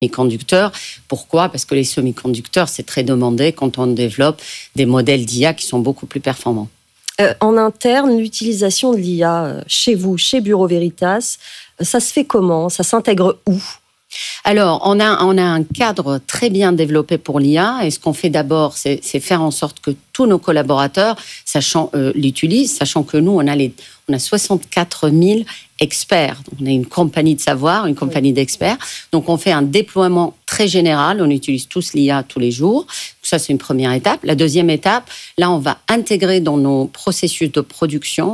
semi-conducteurs. Pourquoi ? Parce que les semi-conducteurs, c'est très demandé quand on développe des modèles d'IA qui sont beaucoup plus performants. En interne, l'utilisation de l'IA chez vous, chez Bureau Veritas, ça se fait comment ? Ça s'intègre où ? Alors, on a un cadre très bien développé pour l'IA et ce qu'on fait d'abord, c'est faire en sorte que tous nos collaborateurs l'utilisent, sachant que nous, on a 64 000 experts. Donc, on a une compagnie de savoir, une compagnie d'experts. Donc, on fait un déploiement très général. On utilise tous l'IA tous les jours. Ça, c'est une première étape. La deuxième étape, là, on va intégrer dans nos processus de production,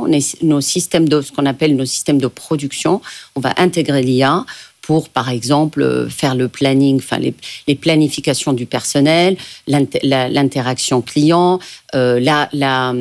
ce qu'on appelle nos systèmes de production. On va intégrer l'IA pour, par exemple, faire le planning, les planifications du personnel, l'interaction client, la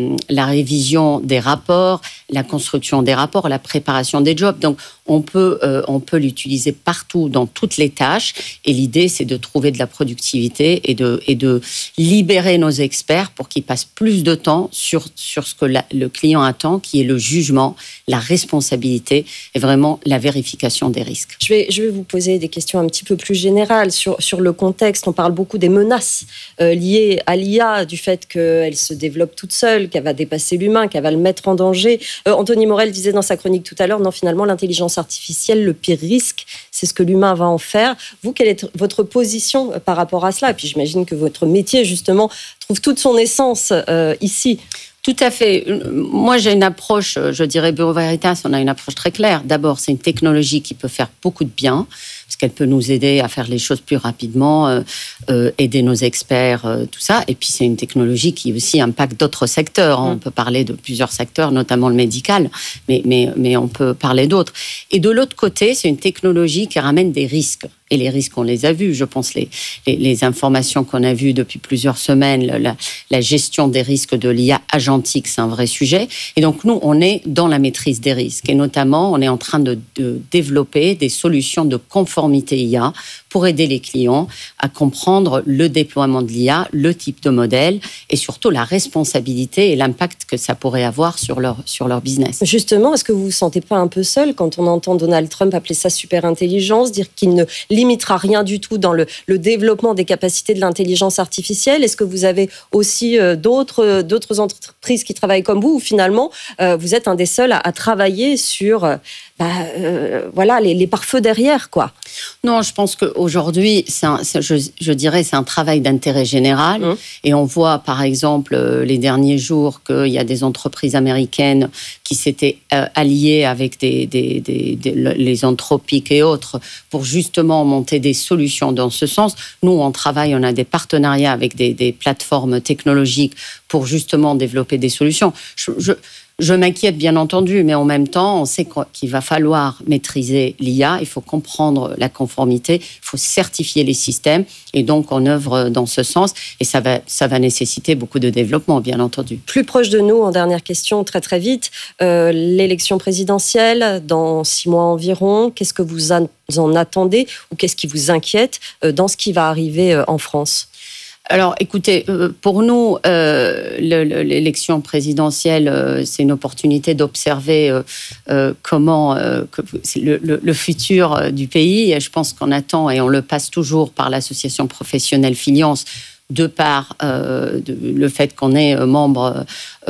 révision des rapports, la construction des rapports, la préparation des jobs. Donc, on peut l'utiliser partout dans toutes les tâches. Et l'idée, c'est de trouver de la productivité et de libérer nos experts pour qu'ils passent plus de temps sur ce que le client attend, qui est le jugement, la responsabilité et vraiment la vérification des risques. Je vais vous poser des questions un petit peu plus générales sur le contexte. On parle beaucoup des menaces liées à l'IA, du fait qu'elle se développe toute seule, qu'elle va dépasser l'humain, qu'elle va le mettre en danger. Anthony Morel disait dans sa chronique tout à l'heure, non, finalement, l'intelligence artificielle, le pire risque, c'est ce que l'humain va en faire. Vous, quelle est votre position par rapport à cela ? Et puis j'imagine que votre métier, justement, trouve toute son essence ici. Tout à fait. Moi, j'ai une approche, je dirais, Bureau Veritas, on a une approche très claire. D'abord, c'est une technologie qui peut faire beaucoup de bien, parce qu'elle peut nous aider à faire les choses plus rapidement, aider nos experts, tout ça. Et puis, c'est une technologie qui aussi impacte d'autres secteurs. On peut parler de plusieurs secteurs, notamment le médical, mais on peut parler d'autres. Et de l'autre côté, c'est une technologie qui ramène des risques. Et les risques, on les a vus. Je pense les informations qu'on a vues depuis plusieurs semaines, la gestion des risques de l'IA agentique, c'est un vrai sujet. Et donc, nous, on est dans la maîtrise des risques. Et notamment, on est en train de développer des solutions de conformité IA pour aider les clients à comprendre le déploiement de l'IA, le type de modèle et surtout la responsabilité et l'impact que ça pourrait avoir sur leur business. Justement, est-ce que vous vous sentez pas un peu seul quand on entend Donald Trump appeler ça super intelligence, dire qu'il ne limitera rien du tout dans le développement des capacités de l'intelligence artificielle ? Est-ce que vous avez aussi d'autres entreprises qui travaillent comme vous, ou finalement vous êtes un des seuls à travailler sur les pare-feux derrière, quoi ? Non, je pense qu'aujourd'hui, je dirais, c'est un travail d'intérêt général. Et on voit, par exemple, les derniers jours, qu'il y a des entreprises américaines qui s'étaient alliées avec les Anthropic et autres pour justement monter des solutions dans ce sens. Nous, on a des partenariats avec des plateformes technologiques pour justement développer des solutions. Je m'inquiète bien entendu, mais en même temps, on sait qu'il va falloir maîtriser l'IA, il faut comprendre la conformité, il faut certifier les systèmes, et donc on œuvre dans ce sens, et ça va nécessiter beaucoup de développement, bien entendu. Plus proche de nous, en dernière question, très très vite, l'élection présidentielle, dans 6 mois environ, qu'est-ce que vous en attendez, ou qu'est-ce qui vous inquiète dans ce qui va arriver en France ? Alors, écoutez, pour nous, l'élection présidentielle, c'est une opportunité d'observer comment le futur du pays. Et je pense qu'on attend, et on le passe toujours par l'association professionnelle Filiance, de par le fait qu'on est membre.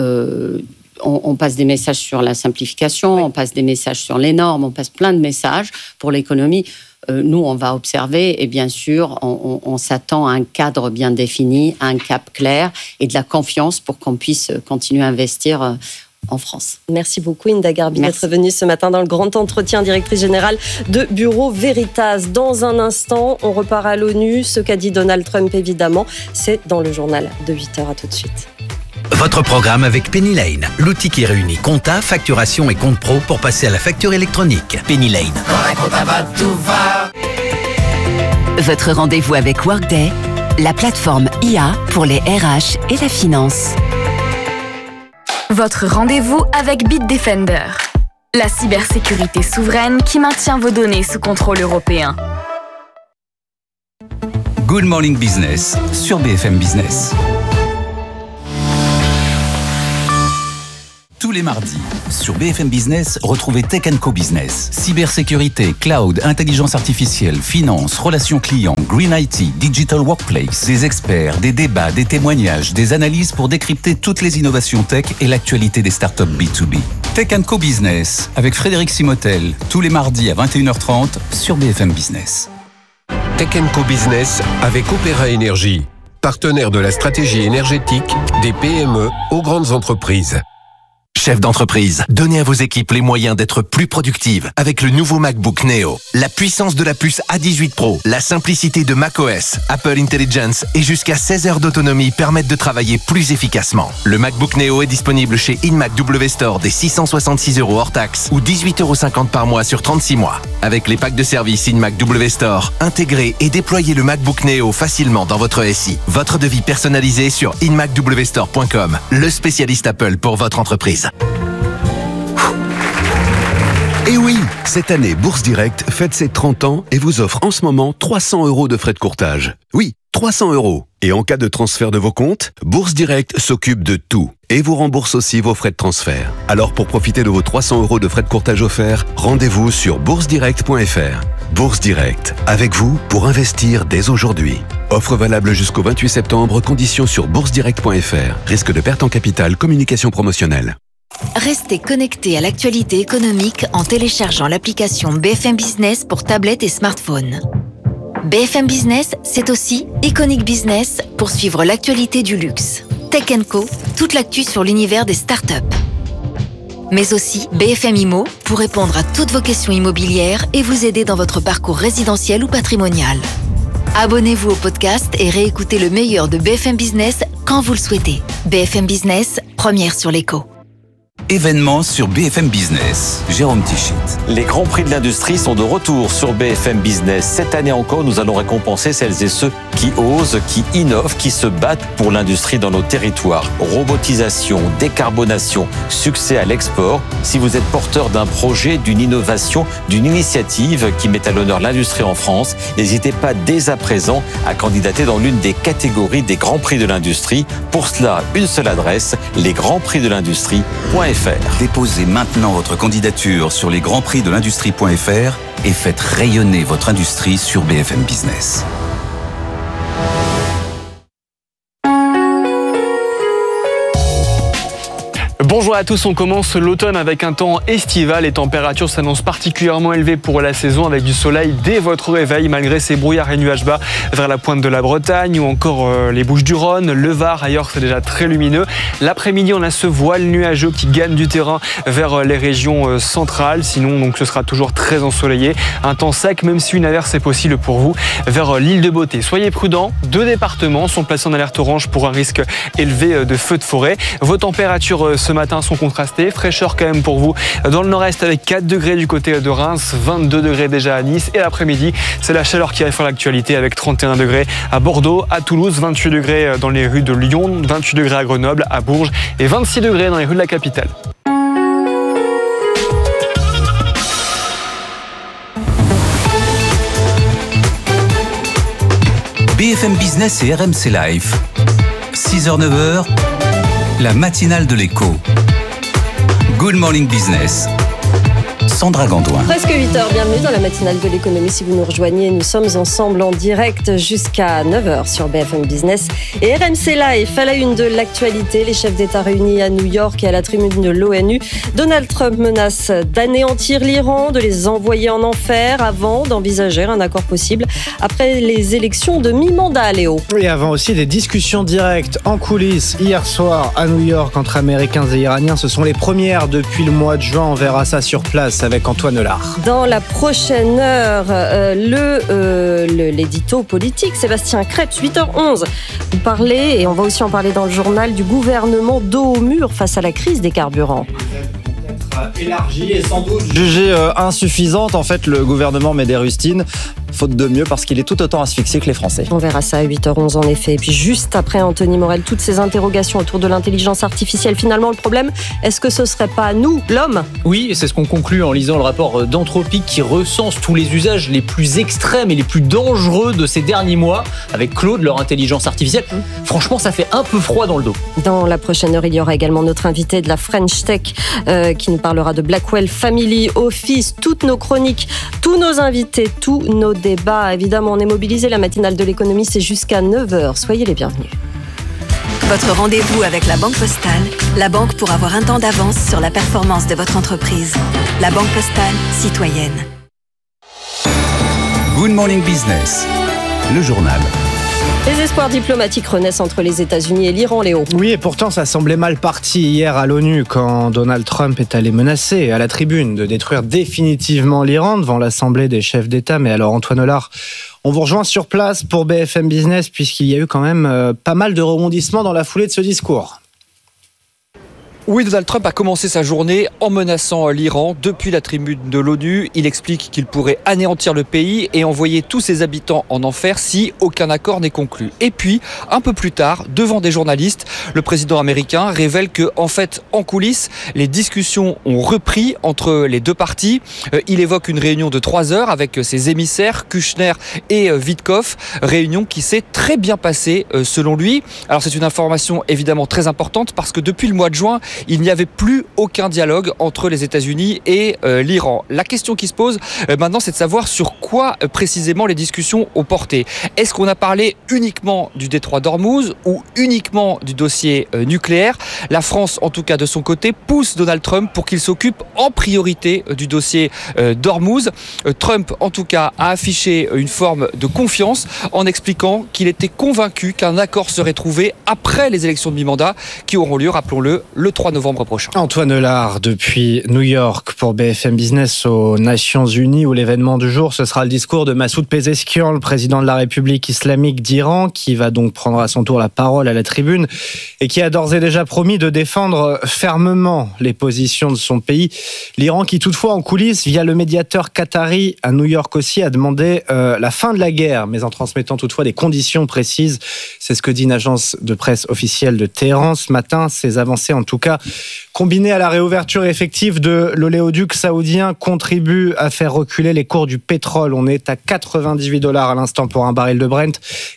On passe des messages sur la simplification, on passe des messages sur les normes, on passe plein de messages pour l'économie. Nous, on va observer et bien sûr, on s'attend à un cadre bien défini, à un cap clair et de la confiance pour qu'on puisse continuer à investir en France. Merci beaucoup, Hinda Gharbi, d'être venue ce matin dans le grand entretien, directrice générale de Bureau Veritas. Dans un instant, on repart à l'ONU. Ce qu'a dit Donald Trump, évidemment, c'est dans le journal de 8h. À tout de suite. Votre programme avec Penny Lane, l'outil qui réunit compta, facturation et compte pro pour passer à la facture électronique. Penny Lane. Votre rendez-vous avec Workday, la plateforme IA pour les RH et la finance. Votre rendez-vous avec Bitdefender, la cybersécurité souveraine qui maintient vos données sous contrôle européen. Good Morning Business sur BFM Business. tous les mardis. Sur BFM Business, retrouvez Tech Co Business. Cybersécurité, cloud, intelligence artificielle, finance, relations clients, green IT, digital workplace. Des experts, des débats, des témoignages, des analyses pour décrypter toutes les innovations tech et l'actualité des startups B2B. Tech Co Business avec Frédéric Simotel, tous les mardis à 21h30 sur BFM Business. Tech Co Business avec Opéra Énergie, partenaire de la stratégie énergétique des PME aux grandes entreprises. Chef d'entreprise, donnez à vos équipes les moyens d'être plus productives avec le nouveau MacBook Neo. La puissance de la puce A18 Pro, la simplicité de macOS, Apple Intelligence et jusqu'à 16 heures d'autonomie permettent de travailler plus efficacement. Le MacBook Neo est disponible chez InMac W Store dès 666 € hors taxe ou 18,50 € par mois sur 36 mois. Avec les packs de service InMac W Store, intégrez et déployez le MacBook Neo facilement dans votre SI. Votre devis personnalisé sur inmacwstore.com, le spécialiste Apple pour votre entreprise. Et oui, cette année, Bourse Direct fête ses 30 ans et vous offre en ce moment 300 € de frais de courtage. Oui, 300 €. Et en cas de transfert de vos comptes, Bourse Direct s'occupe de tout et vous rembourse aussi vos frais de transfert. Alors pour profiter de vos 300 € de frais de courtage offerts, rendez-vous sur boursedirect.fr. Bourse Direct, avec vous pour investir dès aujourd'hui. Offre valable jusqu'au 28 septembre, conditions sur boursedirect.fr. Risque de perte en capital, communication promotionnelle. Restez connectés à l'actualité économique en téléchargeant l'application BFM Business pour tablette et smartphone. BFM Business, c'est aussi Iconic Business pour suivre l'actualité du luxe. Tech Co, toute l'actu sur l'univers des startups. Mais aussi BFM Immo pour répondre à toutes vos questions immobilières et vous aider dans votre parcours résidentiel ou patrimonial. Abonnez-vous au podcast et réécoutez le meilleur de BFM Business quand vous le souhaitez. BFM Business, première sur l'écho. Événements sur BFM Business. Jérôme Tichit. Les Grands Prix de l'industrie sont de retour sur BFM Business. Cette année encore, nous allons récompenser celles et ceux qui osent, qui innovent, qui se battent pour l'industrie dans nos territoires. Robotisation, décarbonation, succès à l'export. Si vous êtes porteur d'un projet, d'une innovation, d'une initiative qui met à l'honneur l'industrie en France, n'hésitez pas dès à présent à candidater dans l'une des catégories des Grands Prix de l'industrie. Pour cela, une seule adresse, lesgrandsprixdelindustrie.fr. Déposez maintenant votre candidature sur lesgrandsprixdelindustrie.fr et faites rayonner votre industrie sur BFM Business. Bonjour à tous, on commence l'automne avec un temps estival. Les températures s'annoncent particulièrement élevées pour la saison avec du soleil dès votre réveil malgré ces brouillards et nuages bas vers la pointe de la Bretagne ou encore les Bouches-du-Rhône, le Var. Ailleurs, c'est déjà très lumineux. L'après-midi, on a ce voile nuageux qui gagne du terrain vers les régions centrales. Sinon, donc, ce sera toujours très ensoleillé. Un temps sec, même si une averse est possible pour vous vers l'île de Beauté. Soyez prudents, 2 départements sont placés en alerte orange pour un risque élevé de feux de forêt. Vos températures ce matin sont contrastées, fraîcheur quand même pour vous dans le nord-est avec 4 degrés du côté de Reims, 22 degrés déjà à Nice et l'après-midi c'est la chaleur qui arrive à l'actualité avec 31 degrés à Bordeaux, à Toulouse, 28 degrés dans les rues de Lyon, 28 degrés à Grenoble, à Bourges et 26 degrés dans les rues de la capitale. BFM Business et RMC Live. 6h-9h, la matinale de l'écho. Good Morning Business. Sandra Gandoin. Presque 8h, bienvenue dans la matinale de l'économie. Si vous nous rejoignez, nous sommes ensemble en direct jusqu'à 9h sur BFM Business et RMC Live. À la une de l'actualité, les chefs d'État réunis à New York et à la tribune de l'ONU. Donald Trump menace d'anéantir l'Iran, de les envoyer en enfer avant d'envisager un accord possible après les élections de mi-mandat, Léo. Et avant aussi des discussions directes en coulisses hier soir à New York entre Américains et Iraniens. Ce sont les premières depuis le mois de juin. On verra ça sur place avec Antoine Lard. Dans la prochaine heure, l'édito politique, Sébastien Krebs, 8h11. Vous parlez, et on va aussi en parler dans le journal, du gouvernement dos au mur face à la crise des carburants. élargie et sans doute jugée insuffisante. En fait, le gouvernement met des rustines, faute de mieux, parce qu'il est tout autant asphyxié que les Français. On verra ça à 8h11 en effet. Et puis juste après Anthony Morel, toutes ces interrogations autour de l'intelligence artificielle. Finalement, le problème, est-ce que ce serait pas nous, l'homme ? Oui, c'est ce qu'on conclut en lisant le rapport d'Anthropic qui recense tous les usages les plus extrêmes et les plus dangereux de ces derniers mois avec Claude, leur intelligence artificielle. Franchement, ça fait un peu froid dans le dos. Dans la prochaine heure, il y aura également notre invité de la French Tech qui nous parlera de Blackwell Family Office. Toutes nos chroniques, tous nos invités, tous nos débats. Évidemment, on est mobilisés. La matinale de l'économie, c'est jusqu'à 9h. Soyez les bienvenus. Votre rendez-vous avec la Banque Postale, la banque pour avoir un temps d'avance sur la performance de votre entreprise. La Banque Postale, citoyenne. Good Morning Business, le journal. Les espoirs diplomatiques renaissent entre les États-Unis et l'Iran, Léo. Oui, et pourtant ça semblait mal parti hier à l'ONU quand Donald Trump est allé menacer à la tribune de détruire définitivement l'Iran devant l'Assemblée des chefs d'État. Mais alors Antoine Hollard, on vous rejoint sur place pour BFM Business puisqu'il y a eu quand même pas mal de rebondissements dans la foulée de ce discours. Oui, Donald Trump a commencé sa journée en menaçant l'Iran depuis la tribune de l'ONU. Il explique qu'il pourrait anéantir le pays et envoyer tous ses habitants en enfer si aucun accord n'est conclu. Et puis, un peu plus tard, devant des journalistes, le président américain révèle que, en fait, en coulisses, les discussions ont repris entre les deux parties. Il évoque une réunion de 3 heures avec ses émissaires, Kushner et Witkoff, réunion qui s'est très bien passée selon lui. Alors c'est une information évidemment très importante parce que depuis le mois de juin, il n'y avait plus aucun dialogue entre les États-Unis et l'Iran. La question qui se pose maintenant, c'est de savoir sur quoi précisément les discussions ont porté. Est-ce qu'on a parlé uniquement du détroit d'Ormuz ou uniquement du dossier nucléaire ? La France, en tout cas de son côté, pousse Donald Trump pour qu'il s'occupe en priorité du dossier d'Ormuz. Trump, en tout cas, a affiché une forme de confiance en expliquant qu'il était convaincu qu'un accord serait trouvé après les élections de mi-mandat qui auront lieu, rappelons-le, le 3 novembre prochain. Antoine Hollard depuis New York pour BFM Business aux Nations Unies où l'événement du jour, ce sera le discours de Massoud Pezeshkian, le président de la République islamique d'Iran, qui va donc prendre à son tour la parole à la tribune et qui a d'ores et déjà promis de défendre fermement les positions de son pays. L'Iran qui toutefois en coulisses, via le médiateur qatari à New York aussi, a demandé la fin de la guerre, mais en transmettant toutefois des conditions précises. C'est ce que dit une agence de presse officielle de Téhéran ce matin. Ces avancées en tout cas combiné à la réouverture effective de l'oléoduc saoudien, contribue à faire reculer les cours du pétrole. On est à $98 à l'instant pour un baril de Brent,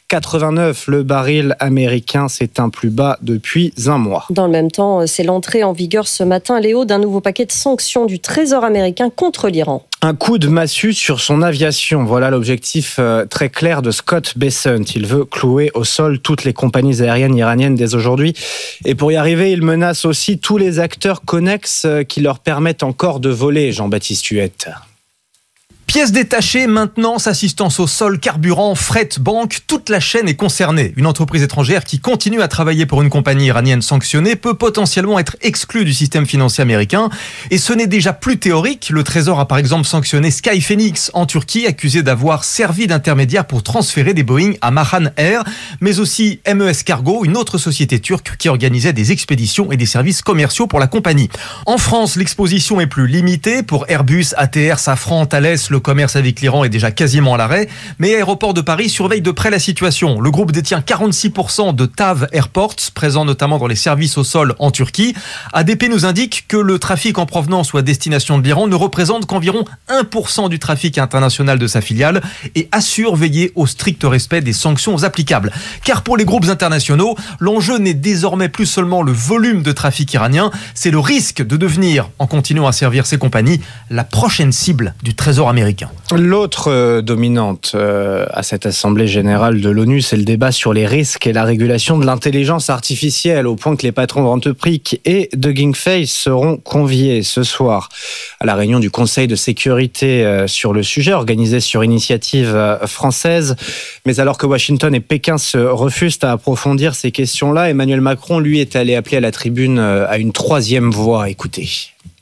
89 le baril américain, c'est un plus bas depuis un mois. Dans le même temps, c'est l'entrée en vigueur ce matin, Léo, d'un nouveau paquet de sanctions du Trésor américain contre l'Iran. Un coup de massue sur son aviation. Voilà l'objectif très clair de Scott Bessent. Il veut clouer au sol toutes les compagnies aériennes iraniennes dès aujourd'hui. Et pour y arriver, il menace aussi tous les acteurs connexes qui leur permettent encore de voler, Jean-Baptiste Huette. Pièces détachées, maintenance, assistance au sol, carburant, fret, banque, toute la chaîne est concernée. Une entreprise étrangère qui continue à travailler pour une compagnie iranienne sanctionnée peut potentiellement être exclue du système financier américain. Et ce n'est déjà plus théorique. Le Trésor a par exemple sanctionné Sky Phoenix en Turquie, accusé d'avoir servi d'intermédiaire pour transférer des Boeing à Mahan Air, mais aussi MES Cargo, une autre société turque qui organisait des expéditions et des services commerciaux pour la compagnie. En France, l'exposition est plus limitée. Pour Airbus, ATR, Safran, Thales, le commerce avec l'Iran est déjà quasiment à l'arrêt, mais Aéroports de Paris surveille de près la situation. Le groupe détient 46% de TAV Airports, présents notamment dans les services au sol en Turquie. ADP nous indique que le trafic en provenance ou à destination de l'Iran ne représente qu'environ 1% du trafic international de sa filiale et assure veiller au strict respect des sanctions applicables. Car pour les groupes internationaux, l'enjeu n'est désormais plus seulement le volume de trafic iranien, c'est le risque de devenir, en continuant à servir ces compagnies, la prochaine cible du Trésor américain. L'autre dominante à cette Assemblée générale de l'ONU, c'est le débat sur les risques et la régulation de l'intelligence artificielle, au point que les patrons d'Anthropic et de Hugging Face seront conviés ce soir à la réunion du Conseil de sécurité sur le sujet, organisée sur initiative française. Mais alors que Washington et Pékin se refusent à approfondir ces questions-là, Emmanuel Macron, lui, est allé appeler à la tribune à une troisième voie. Écoutez.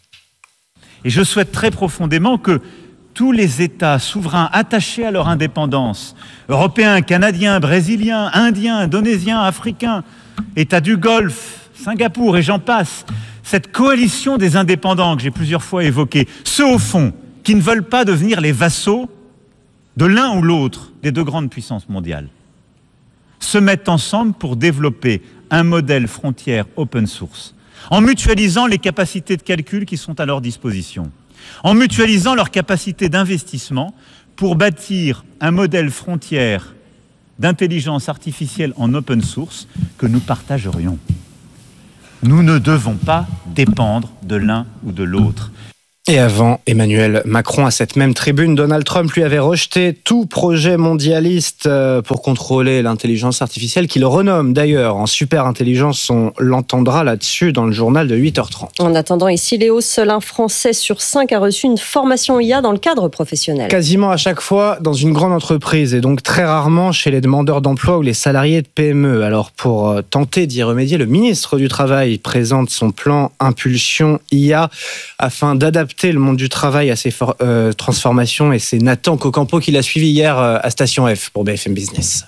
Et je souhaite très profondément que tous les États souverains attachés à leur indépendance, européens, canadiens, brésiliens, indiens, indonésiens, africains, États du Golfe, Singapour et j'en passe, cette coalition des indépendants que j'ai plusieurs fois évoquée, ceux au fond qui ne veulent pas devenir les vassaux de l'un ou l'autre des deux grandes puissances mondiales, se mettent ensemble pour développer un modèle frontière open source, en mutualisant les capacités de calcul qui sont à leur disposition, en mutualisant leurs capacités d'investissement pour bâtir un modèle frontière d'intelligence artificielle en open source que nous partagerions. Nous ne devons pas dépendre de l'un ou de l'autre. Et avant Emmanuel Macron, à cette même tribune, Donald Trump lui avait rejeté tout projet mondialiste pour contrôler l'intelligence artificielle, qu'il renomme d'ailleurs en super-intelligence. On l'entendra là-dessus dans le journal de 8h30. En attendant, ici Léo, seul un Français sur 5 a reçu une formation IA dans le cadre professionnel. Quasiment à chaque fois dans une grande entreprise et donc très rarement chez les demandeurs d'emploi ou les salariés de PME. Alors pour tenter d'y remédier, le ministre du Travail présente son plan Impulsion IA afin d'adapter le monde du travail à ces transformations, et c'est Nathan Cocampo qui l'a suivi hier à Station F pour BFM Business.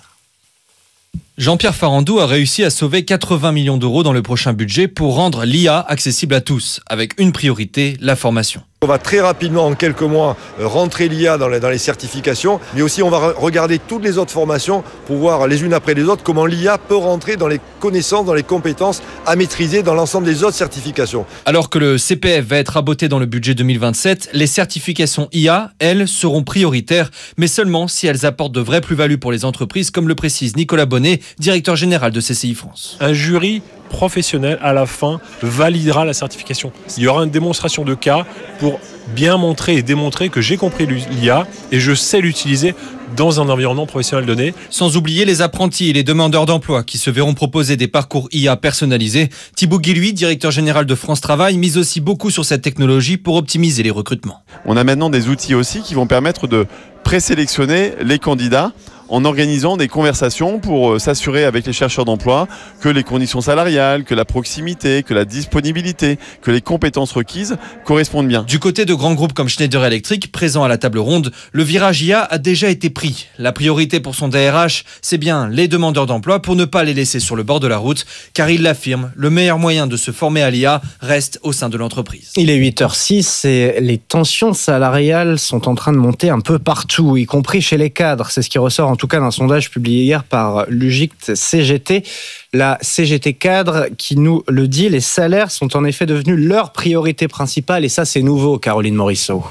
Jean-Pierre Farandou a réussi à sauver 80 millions d'euros dans le prochain budget pour rendre l'IA accessible à tous, avec une priorité, la formation. On va très rapidement, en quelques mois, rentrer l'IA dans les certifications, mais aussi on va regarder toutes les autres formations pour voir les unes après les autres comment l'IA peut rentrer dans les connaissances, dans les compétences à maîtriser dans l'ensemble des autres certifications. Alors que le CPF va être raboté dans le budget 2027, les certifications IA, elles, seront prioritaires, mais seulement si elles apportent de vraies plus-values pour les entreprises, comme le précise Nicolas Bonnet, directeur général de CCI France. Un jury professionnel, à la fin, validera la certification. Il y aura une démonstration de cas pour bien montrer et démontrer que j'ai compris l'IA et je sais l'utiliser dans un environnement professionnel donné. Sans oublier les apprentis et les demandeurs d'emploi qui se verront proposer des parcours IA personnalisés. Thibaut Guilhuy, directeur général de France Travail, mise aussi beaucoup sur cette technologie pour optimiser les recrutements. On a maintenant des outils aussi qui vont permettre de présélectionner les candidats en organisant des conversations pour s'assurer avec les chercheurs d'emploi que les conditions salariales, que la proximité, que la disponibilité, que les compétences requises correspondent bien. Du côté de grands groupes comme Schneider Electric, présents à la table ronde, le virage IA a déjà été pris. La priorité pour son DRH, c'est bien les demandeurs d'emploi pour ne pas les laisser sur le bord de la route, car il l'affirme, le meilleur moyen de se former à l'IA reste au sein de l'entreprise. Il est 8h06 et les tensions salariales sont en train de monter un peu partout, y compris chez les cadres. C'est ce qui ressort en tout cas d'un sondage publié hier par l'UGICT CGT. La CGT cadre qui nous le dit, les salaires sont en effet devenus leur priorité principale et ça c'est nouveau, Caroline Morisseau.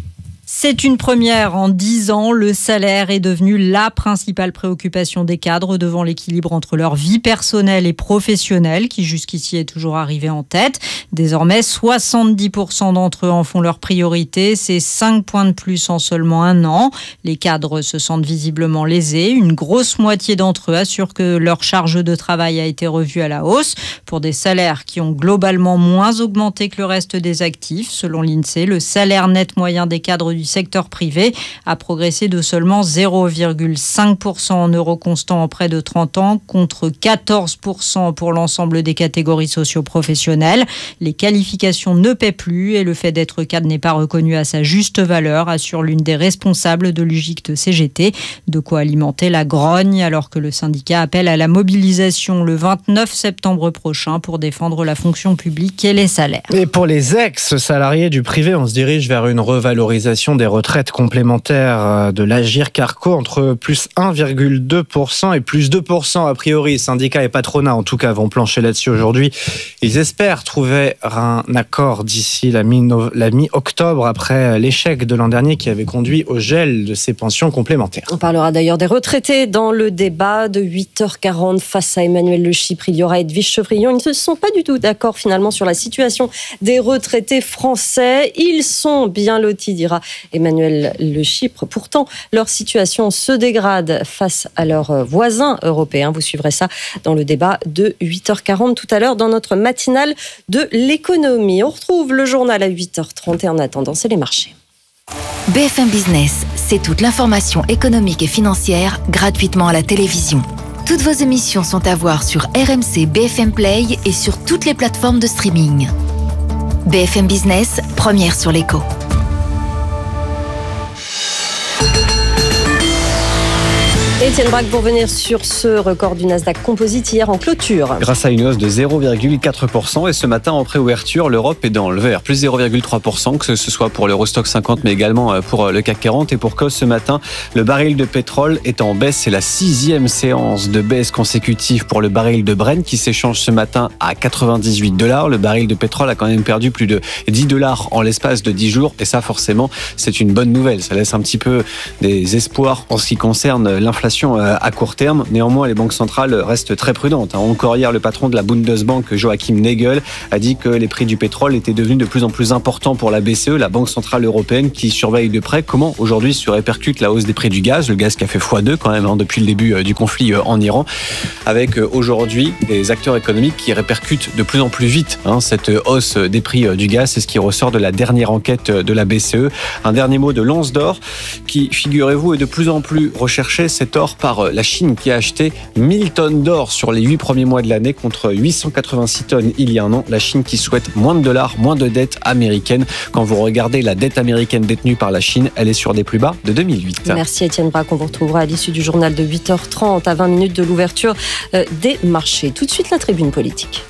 C'est une première en 10 ans. Le salaire est devenu la principale préoccupation des cadres devant l'équilibre entre leur vie personnelle et professionnelle qui jusqu'ici est toujours arrivé en tête. Désormais, 70% d'entre eux en font leur priorité. C'est 5 points de plus en seulement un an. Les cadres se sentent visiblement lésés. Une grosse moitié d'entre eux assurent que leur charge de travail a été revue à la hausse pour des salaires qui ont globalement moins augmenté que le reste des actifs. Selon l'INSEE, le salaire net moyen des cadres du secteur privé a progressé de seulement 0,5% en euros constants en près de 30 ans, contre 14% pour l'ensemble des catégories socio-professionnelles. Les qualifications ne paient plus et le fait d'être cadre n'est pas reconnu à sa juste valeur, assure l'une des responsables de l'UGICT CGT. De quoi alimenter la grogne, alors que le syndicat appelle à la mobilisation le 29 septembre prochain pour défendre la fonction publique et les salaires. Et pour les ex-salariés du privé, on se dirige vers une revalorisation des retraites complémentaires de l'Agirc-Arrco entre plus 1,2% et plus 2% a priori. Syndicats et patronat en tout cas vont plancher là-dessus aujourd'hui. Ils espèrent trouver un accord d'ici la mi-octobre après l'échec de l'an dernier qui avait conduit au gel de ces pensions complémentaires. On parlera d'ailleurs des retraités dans le débat de 8h40 face à Emmanuel Le Chypre. Il y aura Edwige Chevrillon. Ils ne se sont pas du tout d'accord finalement sur la situation des retraités français. Ils sont bien lotis, dira Emmanuel Le Chypre. Pourtant, leur situation se dégrade face à leurs voisins européens. Vous suivrez ça dans le débat de 8h40 tout à l'heure dans notre matinale de l'économie. On retrouve le journal à 8h30 et en attendant, c'est les marchés. BFM Business, c'est toute l'information économique et financière gratuitement à la télévision. Toutes vos émissions sont à voir sur RMC, BFM Play et sur toutes les plateformes de streaming. BFM Business, première sur l'écho. Étienne Braque pour venir sur ce record du Nasdaq Composite hier en clôture. Grâce à une hausse de 0,4% et ce matin en préouverture, l'Europe est dans le vert, plus 0,3%, que ce soit pour l'Eurostoxx 50 mais également pour le CAC 40. Et pour cause, ce matin, le baril de pétrole est en baisse. C'est la 6e séance de baisse consécutive pour le baril de Brent qui s'échange ce matin à $98. Le baril de pétrole a quand même perdu plus de $10 en l'espace de 10 jours. Et ça, forcément, c'est une bonne nouvelle. Ça laisse un petit peu des espoirs en ce qui concerne l'inflation à court terme. Néanmoins, les banques centrales restent très prudentes. Encore hier, le patron de la Bundesbank, Joachim Nagel, a dit que les prix du pétrole étaient devenus de plus en plus importants pour la BCE, la Banque centrale européenne, qui surveille de près comment aujourd'hui se répercute la hausse des prix du gaz. Le gaz qui a fait x2 quand même depuis le début du conflit en Iran, avec aujourd'hui des acteurs économiques qui répercutent de plus en plus vite cette hausse des prix du gaz. C'est ce qui ressort de la dernière enquête de la BCE. Un dernier mot de l'once d'or qui, figurez-vous, est de plus en plus recherché. Cet or par la Chine qui a acheté 1000 tonnes d'or sur les 8 premiers mois de l'année contre 886 tonnes il y a un an. La Chine qui souhaite moins de dollars, moins de dettes américaines. Quand vous regardez la dette américaine détenue par la Chine, elle est sur des plus bas de 2008. Merci Étienne Braque. On vous retrouvera à l'issue du journal de 8h30 à 20 minutes de l'ouverture des marchés. Tout de suite, la tribune politique.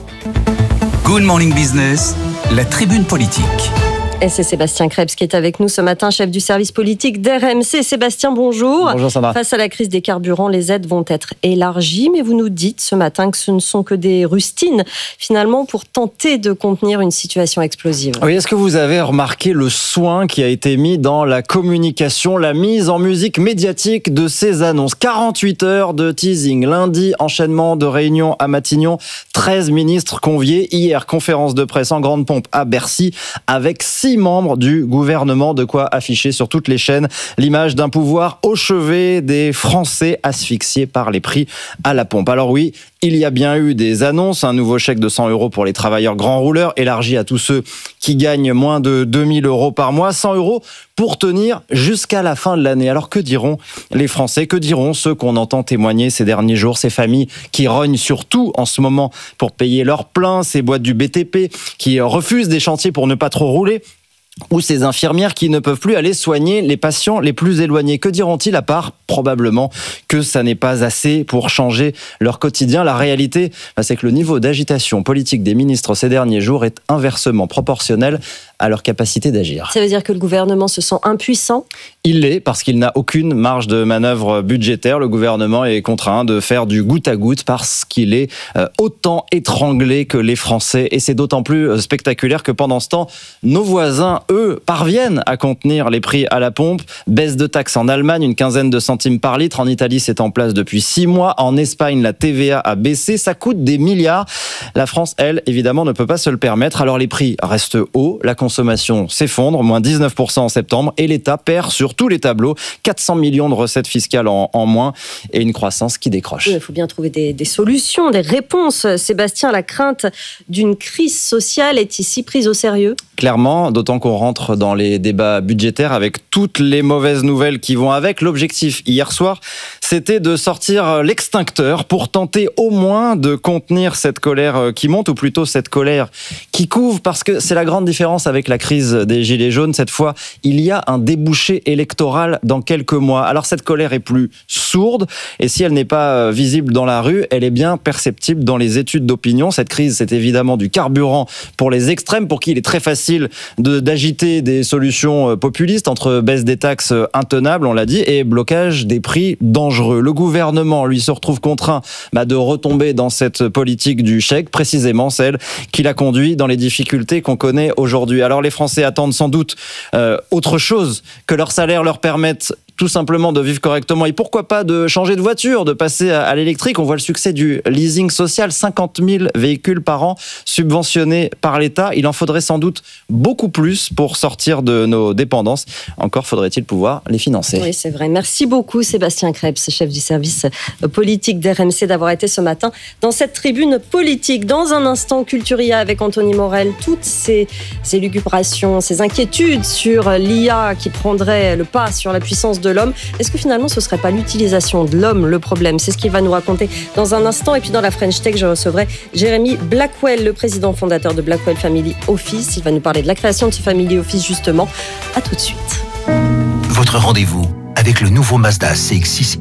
Good Morning Business, la tribune politique. Et c'est Sébastien Krebs qui est avec nous ce matin, chef du service politique d'RMC. Sébastien, bonjour. Bonjour Sandra. Face à la crise des carburants, les aides vont être élargies, mais vous nous dites ce matin que ce ne sont que des rustines, finalement, pour tenter de contenir une situation explosive. Oui, est-ce que vous avez remarqué le soin qui a été mis dans la communication, la mise en musique médiatique de ces annonces ? 48 heures de teasing, lundi, enchaînement de réunions à Matignon, 13 ministres conviés, hier, conférence de presse en grande pompe à Bercy, avec 6 membres du gouvernement, de quoi afficher sur toutes les chaînes l'image d'un pouvoir au chevet des Français asphyxiés par les prix à la pompe. Alors oui, il y a bien eu des annonces, un nouveau chèque de 100 € pour les travailleurs grands rouleurs, élargi à tous ceux qui gagnent moins de 2000 € par mois, 100 € pour tenir jusqu'à la fin de l'année. Alors que diront les Français, que diront ceux qu'on entend témoigner ces derniers jours, ces familles qui rognent surtout en ce moment pour payer leur plein, ces boîtes du BTP qui refusent des chantiers pour ne pas trop rouler, ou ces infirmières qui ne peuvent plus aller soigner les patients les plus éloignés. Que diront-ils à part probablement que ça n'est pas assez pour changer leur quotidien ? La réalité, c'est que le niveau d'agitation politique des ministres ces derniers jours est inversement proportionnel à leur capacité d'agir. Ça veut dire que le gouvernement se sent impuissant ? Il l'est parce qu'il n'a aucune marge de manœuvre budgétaire. Le gouvernement est contraint de faire du goutte à goutte parce qu'il est autant étranglé que les Français. Et c'est d'autant plus spectaculaire que pendant ce temps, nos voisins, eux, parviennent à contenir les prix à la pompe. Baisse de taxes en Allemagne, une quinzaine de centimes par litre. En Italie, c'est en place depuis 6 mois. En Espagne, la TVA a baissé. Ça coûte des milliards. La France, elle, évidemment, ne peut pas se le permettre. Alors les prix restent hauts. La consommation s'effondre, moins 19% en septembre. Et l'État perd sur tous les tableaux 400 millions de recettes fiscales en moins et une croissance qui décroche. Il faut bien trouver des solutions, des réponses. Sébastien, la crainte d'une crise sociale est ici prise au sérieux ? Clairement, d'autant qu'on rentre dans les débats budgétaires avec toutes les mauvaises nouvelles qui vont avec. L'objectif hier soir, c'était de sortir l'extincteur pour tenter au moins de contenir cette colère qui monte, ou plutôt cette colère qui couve, parce que c'est la grande différence avec la crise des Gilets jaunes. Cette fois, il y a un débouché électoral dans quelques mois. Alors cette colère est plus sourde, et si elle n'est pas visible dans la rue, elle est bien perceptible dans les études d'opinion. Cette crise, c'est évidemment du carburant pour les extrêmes, pour qui il est très facile d'agiter des solutions populistes entre baisse des taxes intenables, on l'a dit, et blocage des prix dangereux. Le gouvernement, lui, se retrouve contraint de retomber dans cette politique du chèque, précisément celle qui l'a conduit dans les difficultés qu'on connaît aujourd'hui. Alors les Français attendent sans doute autre chose, que leur salaire leur permette tout simplement de vivre correctement, et pourquoi pas de changer de voiture, de passer à l'électrique. On voit le succès du leasing social, 50 000 véhicules par an subventionnés par l'État. Il en faudrait sans doute beaucoup plus pour sortir de nos dépendances. Encore faudrait-il pouvoir les financer. Oui, c'est vrai. Merci beaucoup Sébastien Krebs, chef du service politique d'RMC, d'avoir été ce matin dans cette tribune politique. Dans un instant, Culturia avec Anthony Morel, toutes ces élucubrations, ces inquiétudes sur l'IA qui prendrait le pas sur la puissance de l'homme. Est-ce que finalement ce ne serait pas l'utilisation de l'homme le problème ? C'est ce qu'il va nous raconter dans un instant. Et puis dans la French Tech, je recevrai Jérémy Blackwell, le président fondateur de Blackwell Family Office. Il va nous parler de la création de ce Family Office justement. À tout de suite. Votre rendez-vous avec le nouveau Mazda CX-6i.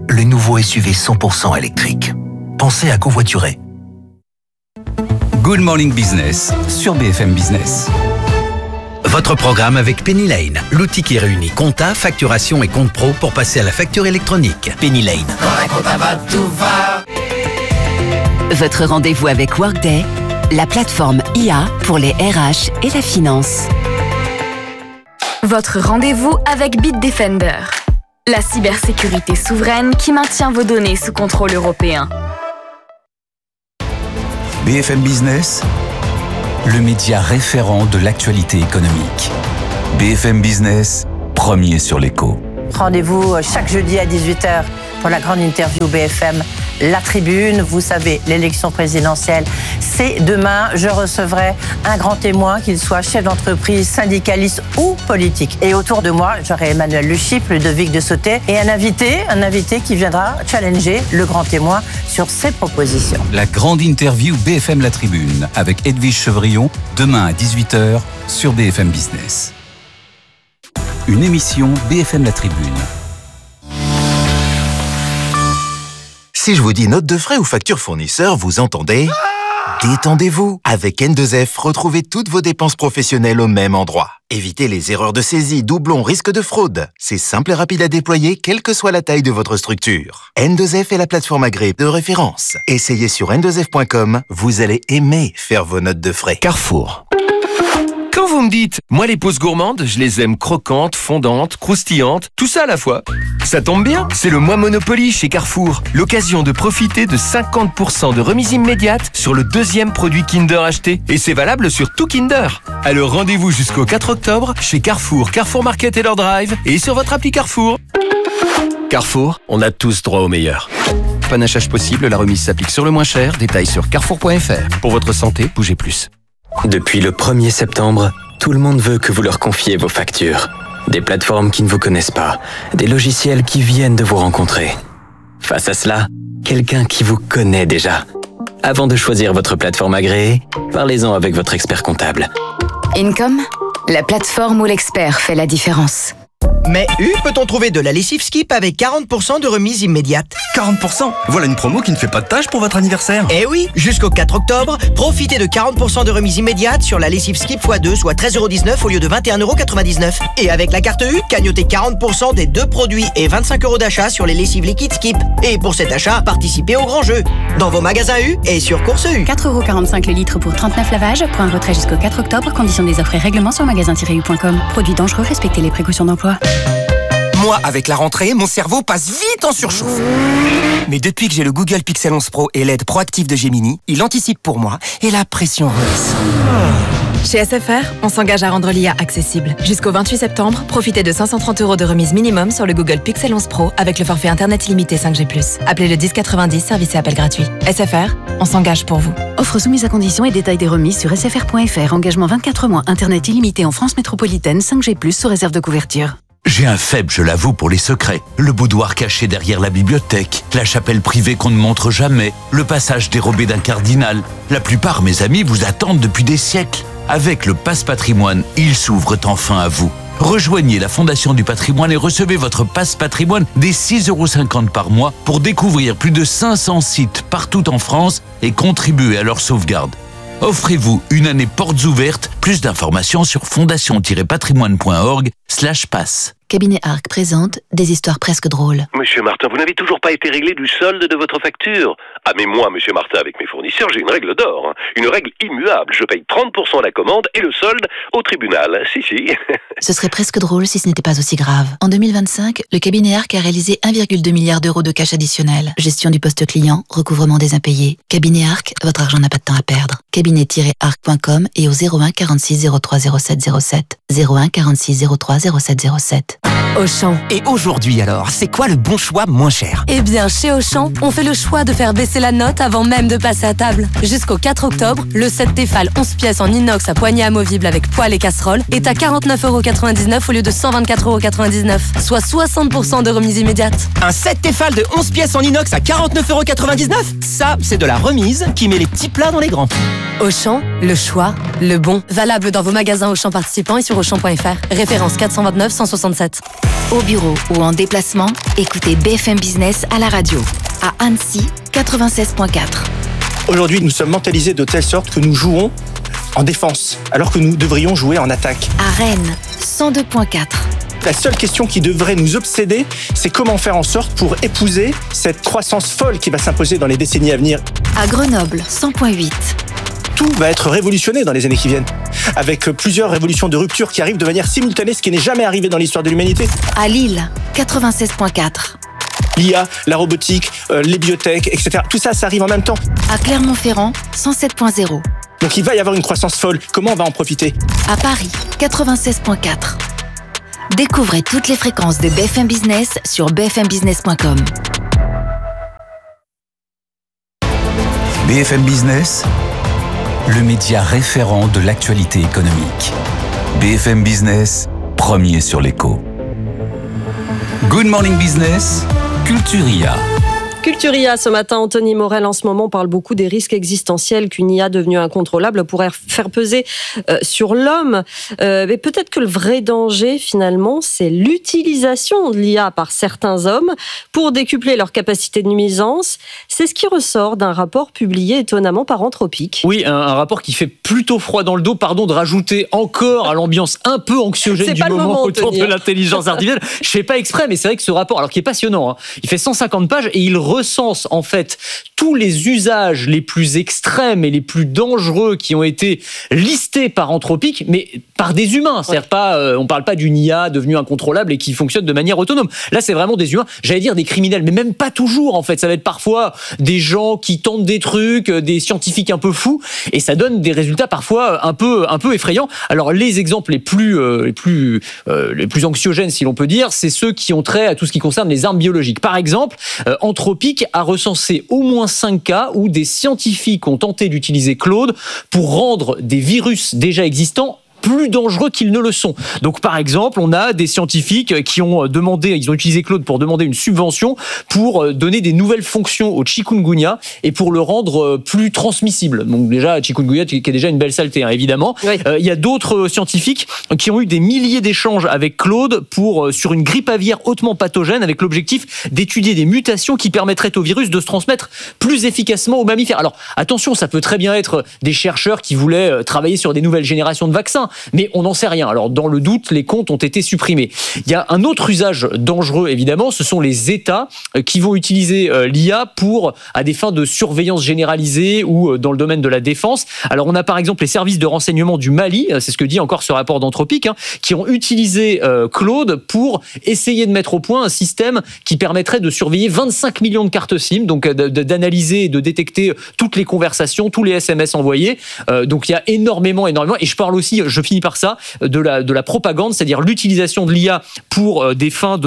le nouveau SUV 100% électrique. Pensez à covoiturer. Good Morning Business sur BFM Business. Votre programme avec Penny Lane, l'outil qui réunit compta, facturation et compte pro pour passer à la facture électronique. Penny Lane. Votre rendez-vous avec Workday, la plateforme IA pour les RH et la finance. Votre rendez-vous avec Bitdefender, la cybersécurité souveraine qui maintient vos données sous contrôle européen. BFM Business, le média référent de l'actualité économique. BFM Business, premier sur l'écho. Rendez-vous chaque jeudi à 18h pour la grande interview BFM La Tribune. Vous savez, l'élection présidentielle, c'est demain. Je recevrai un grand témoin, qu'il soit chef d'entreprise, syndicaliste ou politique. Et autour de moi, j'aurai Emmanuel Le Chypre, Ludovic de Sauté et un invité qui viendra challenger le grand témoin sur ses propositions. La grande interview BFM La Tribune avec Edwige Chevrillon, demain à 18h sur BFM Business. Une émission BFM La Tribune. Si je vous dis note de frais ou facture fournisseur, vous entendez ? Détendez-vous. Avec N2F, retrouvez toutes vos dépenses professionnelles au même endroit. Évitez les erreurs de saisie, doublons, risques de fraude. C'est simple et rapide à déployer, quelle que soit la taille de votre structure. N2F est la plateforme agréée de référence. Essayez sur n2f.com, vous allez aimer faire vos notes de frais. Carrefour. Quand vous me dites, moi les pousses gourmandes, je les aime croquantes, fondantes, croustillantes, tout ça à la fois. Ça tombe bien, c'est le mois Monopoly chez Carrefour. L'occasion de profiter de 50% de remise immédiate sur le deuxième produit Kinder acheté. Et c'est valable sur tout Kinder. Alors rendez-vous jusqu'au 4 octobre chez Carrefour, Carrefour Market et leur drive et sur votre appli Carrefour. Carrefour, on a tous droit au meilleur. Panachage possible, la remise s'applique sur le moins cher. Détails sur carrefour.fr. Pour votre santé, bougez plus. Depuis le 1er septembre, tout le monde veut que vous leur confiez vos factures. Des plateformes qui ne vous connaissent pas, des logiciels qui viennent de vous rencontrer. Face à cela, quelqu'un qui vous connaît déjà. Avant de choisir votre plateforme agréée, parlez-en avec votre expert comptable. Income, la plateforme où l'expert fait la différence. Mais peut-on trouver de la lessive Skip avec 40% de remise immédiate? 40%? Voilà une promo qui ne fait pas de tâche pour votre anniversaire. Eh oui, jusqu'au 4 octobre, profitez de 40% de remise immédiate sur la lessive Skip x2, soit 13,19€ au lieu de 21,99€. Et avec la carte U, cagnotez 40% des deux produits et 25€ d'achat sur les lessives liquides Skip. Et pour cet achat, participez au grand jeu. Dans vos magasins U et sur Course U. 4,45€ le litre pour 39 lavages. Point retrait jusqu'au 4 octobre. Conditions des offres et règlements sur magasin-u.com. Produits dangereux, respectez les précautions d'emploi. Moi, avec la rentrée, mon cerveau passe vite en surchauffe. Mais depuis que j'ai le Google Pixel 11 Pro et l'aide proactive de Gemini, il anticipe pour moi et la pression redescend. Chez SFR, on s'engage à rendre l'IA accessible. Jusqu'au 28 septembre, profitez de 530€ de remise minimum sur le Google Pixel 11 Pro avec le forfait Internet illimité 5G+. Appelez le 1090, service et appel gratuit. SFR, on s'engage pour vous. Offre soumise à conditions et détails des remises sur sfr.fr. Engagement 24 mois, Internet illimité en France métropolitaine, 5G+, sous réserve de couverture. J'ai un faible, je l'avoue, pour les secrets. Le boudoir caché derrière la bibliothèque, la chapelle privée qu'on ne montre jamais, le passage dérobé d'un cardinal. La plupart, mes amis, vous attendent depuis des siècles. Avec le Passe Patrimoine, ils s'ouvrent enfin à vous. Rejoignez la Fondation du Patrimoine et recevez votre Passe Patrimoine des 6,50€ par mois pour découvrir plus de 500 sites partout en France et contribuer à leur sauvegarde. Offrez-vous une année portes ouvertes. Plus d'informations sur fondation-patrimoine.org/passe. Cabinet Arc présente des histoires presque drôles. Monsieur Martin, vous n'avez toujours pas été réglé du solde de votre facture. Ah mais moi, monsieur Martin, avec mes fournisseurs, j'ai une règle d'or. Une règle immuable. Je paye 30% la commande et le solde au tribunal. Si. Ce serait presque drôle si ce n'était pas aussi grave. En 2025, le cabinet Arc a réalisé 1,2 milliard d'euros de cash additionnel. Gestion du poste client, recouvrement des impayés. Cabinet Arc, votre argent n'a pas de temps à perdre. Cabinet-arc.com et au 01 46 03 07 07. 01 46 03 07 07. Auchan. Et aujourd'hui alors, c'est quoi le bon choix moins cher? Eh bien, chez Auchan, on fait le choix de faire baisser la note avant même de passer à table. Jusqu'au 4 octobre, le set Tefal 11 pièces en inox à poignée amovible avec poêle et casserole est à 49,99€ au lieu de 124,99€, soit 60% de remise immédiate. Un set Tefal de 11 pièces en inox à 49,99€? Ça, c'est de la remise qui met les petits plats dans les grands. Auchan, le choix, le bon. Valable dans vos magasins Auchan participants et sur Auchan.fr. Référence 429 167 7. Au bureau ou en déplacement, écoutez BFM Business à la radio. À Annecy, 96.4. Aujourd'hui, nous sommes mentalisés de telle sorte que nous jouons en défense, alors que nous devrions jouer en attaque. À Rennes, 102.4. La seule question qui devrait nous obséder, c'est comment faire en sorte pour épouser cette croissance folle qui va s'imposer dans les décennies à venir. À Grenoble, 100.8. Tout va être révolutionné dans les années qui viennent, avec plusieurs révolutions de rupture qui arrivent de manière simultanée, ce qui n'est jamais arrivé dans l'histoire de l'humanité. À Lille, 96.4. L'IA, la robotique, les biotech, etc. Tout ça, ça arrive en même temps. À Clermont-Ferrand, 107.0. Donc il va y avoir une croissance folle. Comment on va en profiter ? À Paris, 96.4. Découvrez toutes les fréquences de BFM Business sur bfmbusiness.com. BFM Business, le média référent de l'actualité économique. BFM Business, premier sur l'écho. Good Morning Business, Culturia. Culturia, ce matin, Anthony Morel, en ce moment, parle beaucoup des risques existentiels qu'une IA devenue incontrôlable pourrait faire peser sur l'homme. Mais peut-être que le vrai danger, finalement, c'est l'utilisation de l'IA par certains hommes pour décupler leur capacité de nuisance. C'est ce qui ressort d'un rapport publié étonnamment par Anthropic. Oui, un rapport qui fait plutôt froid dans le dos, pardon de rajouter encore à l'ambiance un peu anxiogène du moment autour de l'intelligence artificielle. Je fais pas exprès, mais c'est vrai que ce rapport, alors qui est passionnant, hein, il fait 150 pages et il recense en fait tous les usages les plus extrêmes et les plus dangereux qui ont été listés par Anthropic, mais par des humains. C'est-à-dire pas, on parle pas d'une IA devenue incontrôlable et qui fonctionne de manière autonome. Là, c'est vraiment des humains. J'allais dire des criminels, mais même pas toujours en fait. Ça va être parfois des gens qui tentent des trucs, des scientifiques un peu fous, et ça donne des résultats parfois un peu effrayants. Alors les exemples les plus anxiogènes, si l'on peut dire, c'est ceux qui ont trait à tout ce qui concerne les armes biologiques. Par exemple, Anthropic a recensé au moins 5 cas où des scientifiques ont tenté d'utiliser Claude pour rendre des virus déjà existants plus dangereux qu'ils ne le sont. Donc, par exemple, on a des scientifiques qui ont ils ont utilisé Claude pour demander une subvention pour donner des nouvelles fonctions au chikungunya et pour le rendre plus transmissible. Donc, déjà, chikungunya, qui est déjà une belle saleté, hein, évidemment. Oui. Il y a d'autres scientifiques qui ont eu des milliers d'échanges avec Claude sur une grippe aviaire hautement pathogène avec l'objectif d'étudier des mutations qui permettraient au virus de se transmettre plus efficacement aux mammifères. Alors, attention, ça peut très bien être des chercheurs qui voulaient travailler sur des nouvelles générations de vaccins. Mais on n'en sait rien. Alors, dans le doute, les comptes ont été supprimés. Il y a un autre usage dangereux, évidemment, ce sont les États qui vont utiliser l'IA à des fins de surveillance généralisée ou dans le domaine de la défense. Alors, on a par exemple les services de renseignement du Mali, c'est ce que dit encore ce rapport d'Anthropic, qui ont utilisé Claude pour essayer de mettre au point un système qui permettrait de surveiller 25 millions de cartes SIM, donc d'analyser et de détecter toutes les conversations, tous les SMS envoyés. Donc, il y a énormément. Et je parle aussi, je finis par ça, de la propagande, c'est-à-dire l'utilisation de l'IA pour des fins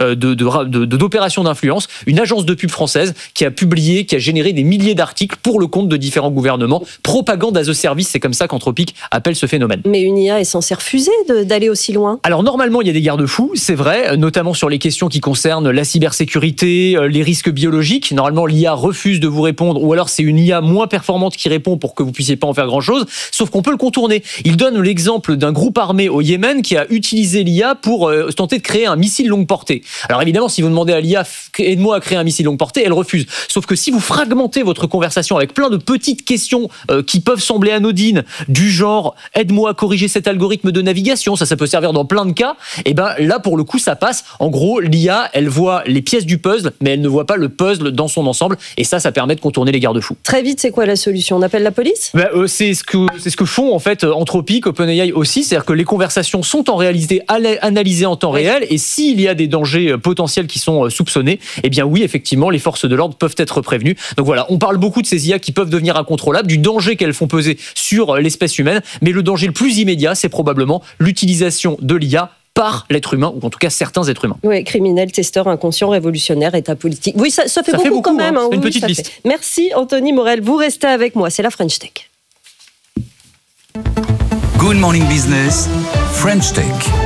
d'opérations d'influence. Une agence de pub française qui a généré des milliers d'articles pour le compte de différents gouvernements. Propagande as a service, c'est comme ça qu'Anthropic appelle ce phénomène. Mais une IA est censée refuser d'aller aussi loin. Alors normalement, il y a des garde-fous, c'est vrai, notamment sur les questions qui concernent la cybersécurité, les risques biologiques. Normalement, l'IA refuse de vous répondre, ou alors c'est une IA moins performante qui répond pour que vous puissiez pas en faire grand-chose. Sauf qu'on peut le contourner. Il donne l'exemple d'un groupe armé au Yémen qui a utilisé l'IA pour tenter de créer un missile longue portée. Alors évidemment, si vous demandez à l'IA aide-moi à créer un missile longue portée, elle refuse. Sauf que si vous fragmentez votre conversation avec plein de petites questions qui peuvent sembler anodines, du genre aide-moi à corriger cet algorithme de navigation, ça peut servir dans plein de cas, et ben là pour le coup ça passe. En gros, l'IA, elle voit les pièces du puzzle, mais elle ne voit pas le puzzle dans son ensemble, et ça permet de contourner les garde-fous. Très vite, c'est quoi la solution ? On appelle la police ? C'est ce que font en fait Anthropic, OpenAI aussi, c'est-à-dire que les conversations sont en réalité analysées en temps réel, et s'il y a des dangers potentiels qui sont soupçonnés, eh bien oui, effectivement, les forces de l'ordre peuvent être prévenues. Donc voilà, on parle beaucoup de ces IA qui peuvent devenir incontrôlables, du danger qu'elles font peser sur l'espèce humaine, mais le danger le plus immédiat, c'est probablement l'utilisation de l'IA par l'être humain, ou en tout cas certains êtres humains. Oui, criminels, testeurs, inconscients, révolutionnaires, état politique. Oui, ça fait beaucoup quand même. C'est une petite liste. Merci Anthony Morel, vous restez avec moi, c'est la French Tech. Good Morning Business, French Tech.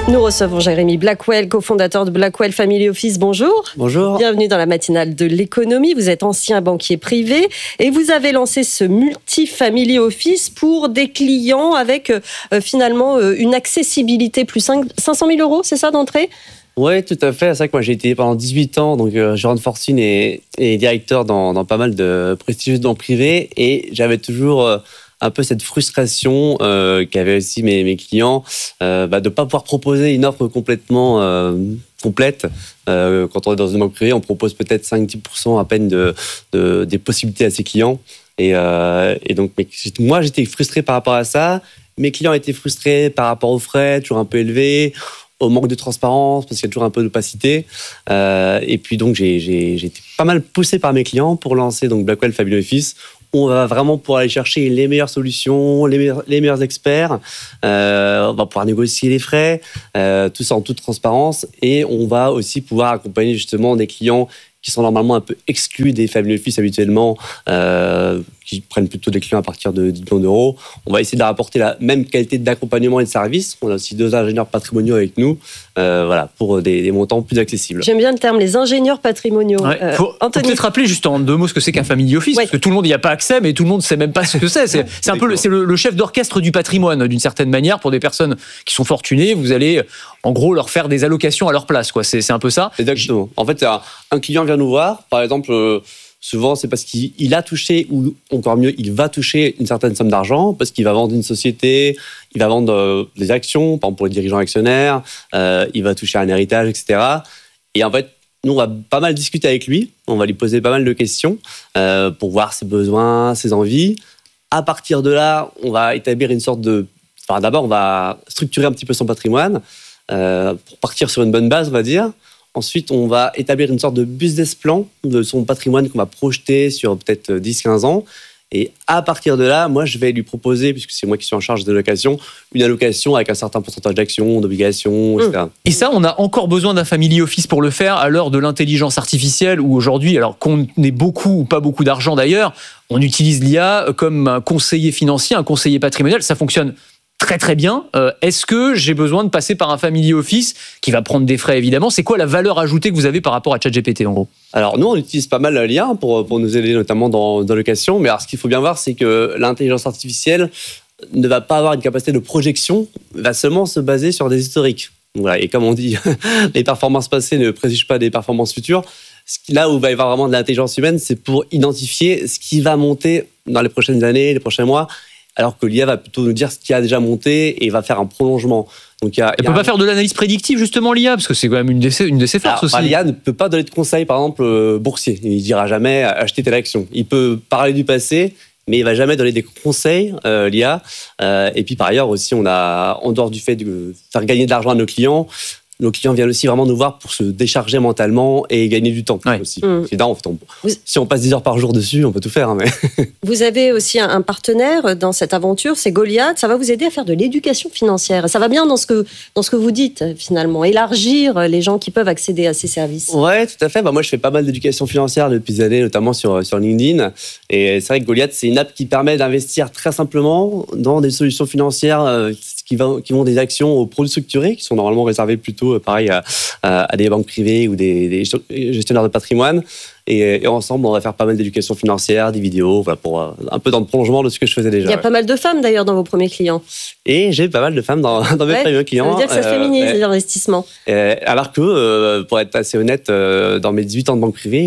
Nous recevons Jérémy Blackwell, cofondateur de Blackwell Family Office. Bonjour. Bonjour. Bienvenue dans la matinale de l'économie. Vous êtes ancien banquier privé et vous avez lancé ce multi-family office pour des clients avec finalement une accessibilité plus 500 000 euros, c'est ça d'entrée ? Oui, tout à fait. C'est vrai que moi j'ai été pendant 18 ans donc gérant de fortune et directeur dans pas mal de prestigieuses banques privées et j'avais toujours un peu cette frustration qu'avaient aussi mes clients de ne pas pouvoir proposer une offre complètement complète. Quand on est dans une banque privée, on propose peut-être 5-10% à peine des possibilités à ses clients. Et donc, moi, j'étais frustré par rapport à ça. Mes clients étaient frustrés par rapport aux frais, toujours un peu élevés, au manque de transparence, parce qu'il y a toujours un peu d'opacité. Et puis, donc, j'ai été pas mal poussé par mes clients pour lancer donc Blackwell Family Office. On va vraiment pouvoir aller chercher les meilleures solutions, les meilleurs experts. On va pouvoir négocier les frais, tout ça en toute transparence. Et on va aussi pouvoir accompagner justement des clients qui sont normalement un peu exclus des family office habituellement, qui prennent plutôt des clients à partir de 10 millions d'euros. On va essayer de leur apporter la même qualité d'accompagnement et de service. On a aussi 2 ingénieurs patrimoniaux avec nous, pour des montants plus accessibles. J'aime bien le terme, les ingénieurs patrimoniaux. Ouais. Faut peut-être rappeler juste en 2 mots ce que c'est qu'un family office, parce que tout le monde n'y a pas accès, mais tout le monde ne sait même pas ce que c'est. C'est un peu le chef d'orchestre du patrimoine, d'une certaine manière, pour des personnes qui sont fortunées. Vous allez, en gros, leur faire des allocations à leur place, quoi. C'est un peu ça. Exactement. En fait, un client vient nous voir, par exemple, souvent c'est parce qu'il a touché, ou encore mieux, il va toucher une certaine somme d'argent, parce qu'il va vendre une société, il va vendre des actions, par exemple pour les dirigeants actionnaires, il va toucher un héritage, etc. Et en fait, nous, on va pas mal discuter avec lui, on va lui poser pas mal de questions pour voir ses besoins, ses envies. À partir de là, on va établir une sorte de... Enfin, d'abord, on va structurer un petit peu son patrimoine pour partir sur une bonne base, on va dire. Ensuite, on va établir une sorte de business plan de son patrimoine qu'on va projeter sur peut-être 10-15 ans. Et à partir de là, moi, je vais lui proposer, puisque c'est moi qui suis en charge de l'allocation, une allocation avec un certain pourcentage d'actions, d'obligations, etc. Et ça, on a encore besoin d'un family office pour le faire à l'heure de l'intelligence artificielle où aujourd'hui, alors qu'on ait beaucoup ou pas beaucoup d'argent d'ailleurs, on utilise l'IA comme un conseiller financier, un conseiller patrimonial. Ça fonctionne très très bien. Est-ce que j'ai besoin de passer par un family office qui va prendre des frais évidemment ? C'est quoi la valeur ajoutée que vous avez par rapport à ChatGPT en gros ? Alors nous, on utilise pas mal l'IA pour nous aider notamment dans l'allocation. Mais alors ce qu'il faut bien voir, c'est que l'intelligence artificielle ne va pas avoir une capacité de projection, va seulement se baser sur des historiques. Voilà. Et comme on dit, les performances passées ne préjugent pas des performances futures. Là où il va y avoir vraiment de l'intelligence humaine, c'est pour identifier ce qui va monter dans les prochaines années, les prochains mois, alors que l'IA va plutôt nous dire ce qui a déjà monté et va faire un prolongement. Donc, elle ne peut pas faire de l'analyse prédictive, justement, l'IA, parce que c'est quand même une de ses forces aussi. L'IA ne peut pas donner de conseils, par exemple, boursier. Il ne dira jamais acheter telle action. Il peut parler du passé, mais il ne va jamais donner des conseils, l'IA. Et puis, par ailleurs, aussi, on a, en dehors du fait de faire gagner de l'argent à nos clients viennent aussi vraiment nous voir pour se décharger mentalement et gagner du temps aussi. En fait, si on passe 10 heures par jour dessus, on peut tout faire. Hein, mais... Vous avez aussi un partenaire dans cette aventure, c'est Goliath. Ça va vous aider à faire de l'éducation financière. Ça va bien dans ce que vous dites, finalement. Élargir les gens qui peuvent accéder à ces services. Oui, tout à fait. Moi, je fais pas mal d'éducation financière depuis des années, notamment sur LinkedIn. Et c'est vrai que Goliath, c'est une app qui permet d'investir très simplement dans des solutions financières qui vont des actions aux produits structurés, qui sont normalement réservés plutôt pareil à des banques privées ou des gestionnaires de patrimoine. Et ensemble, on va faire pas mal d'éducation financière, des vidéos, pour un peu dans le prolongement de ce que je faisais déjà. Il y a pas mal de femmes d'ailleurs dans vos premiers clients. Et j'ai pas mal de femmes dans mes premiers clients. Ça veut dire que ça féminise les investissements. Alors que, pour être assez honnête, dans mes 18 ans de banque privée,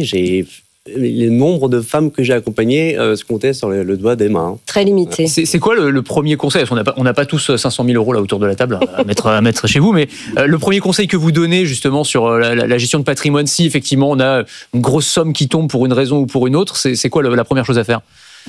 le nombre de femmes que j'ai accompagnées se comptait sur le doigt des mains. Très limité. C'est quoi le premier conseil ? Parce qu'on n'a pas tous 500 000 euros là autour de la table à mettre chez vous, mais le premier conseil que vous donnez justement sur la gestion de patrimoine, si effectivement on a une grosse somme qui tombe pour une raison ou pour une autre, c'est quoi la première chose à faire ?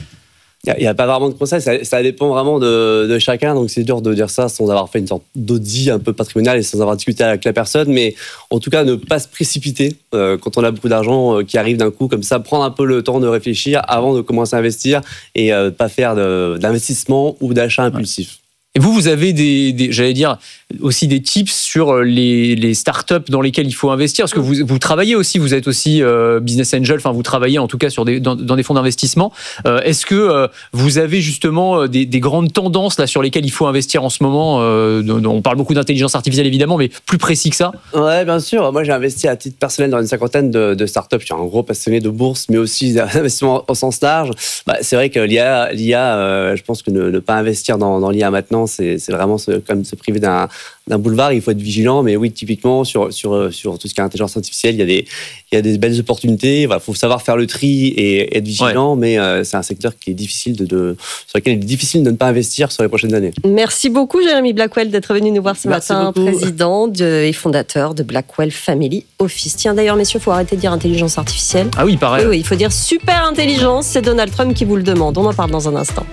Il n'y a pas vraiment de conseil, ça dépend vraiment de chacun, donc c'est dur de dire ça sans avoir fait une sorte d'audit un peu patrimonial et sans avoir discuté avec la personne, mais en tout cas ne pas se précipiter quand on a beaucoup d'argent qui arrive d'un coup comme ça, prendre un peu le temps de réfléchir avant de commencer à investir et pas faire d'investissement ou d'achat impulsif. Et vous avez j'allais dire, aussi des tips sur les startups dans lesquelles il faut investir. Parce que vous travaillez aussi, vous êtes aussi business angel, enfin vous travaillez en tout cas dans des fonds d'investissement. Est-ce que vous avez justement des grandes tendances là sur lesquelles il faut investir en ce moment? On parle beaucoup d'intelligence artificielle évidemment, mais plus précis que ça. Ouais, bien sûr. Moi, j'ai investi à titre personnel dans une cinquantaine de startups. Je suis un gros passionné de bourse, mais aussi d'investissement au sens large. C'est vrai que l'IA, je pense que ne pas investir dans l'IA maintenant, c'est vraiment comme se priver d'un boulevard. Il faut être vigilant, mais oui, typiquement sur tout ce qui est intelligence artificielle, il y a des belles opportunités. Il faut savoir faire le tri et être vigilant, mais c'est un secteur qui est difficile sur lequel il est difficile de ne pas investir sur les prochaines années. Merci beaucoup, Jérémy Blackwell, d'être venu nous voir ce matin, président et fondateur de Blackwell Family Office. Tiens, d'ailleurs, messieurs, il faut arrêter de dire intelligence artificielle. Ah oui, pareil. Oui, il faut dire super intelligence. C'est Donald Trump qui vous le demande. On en parle dans un instant.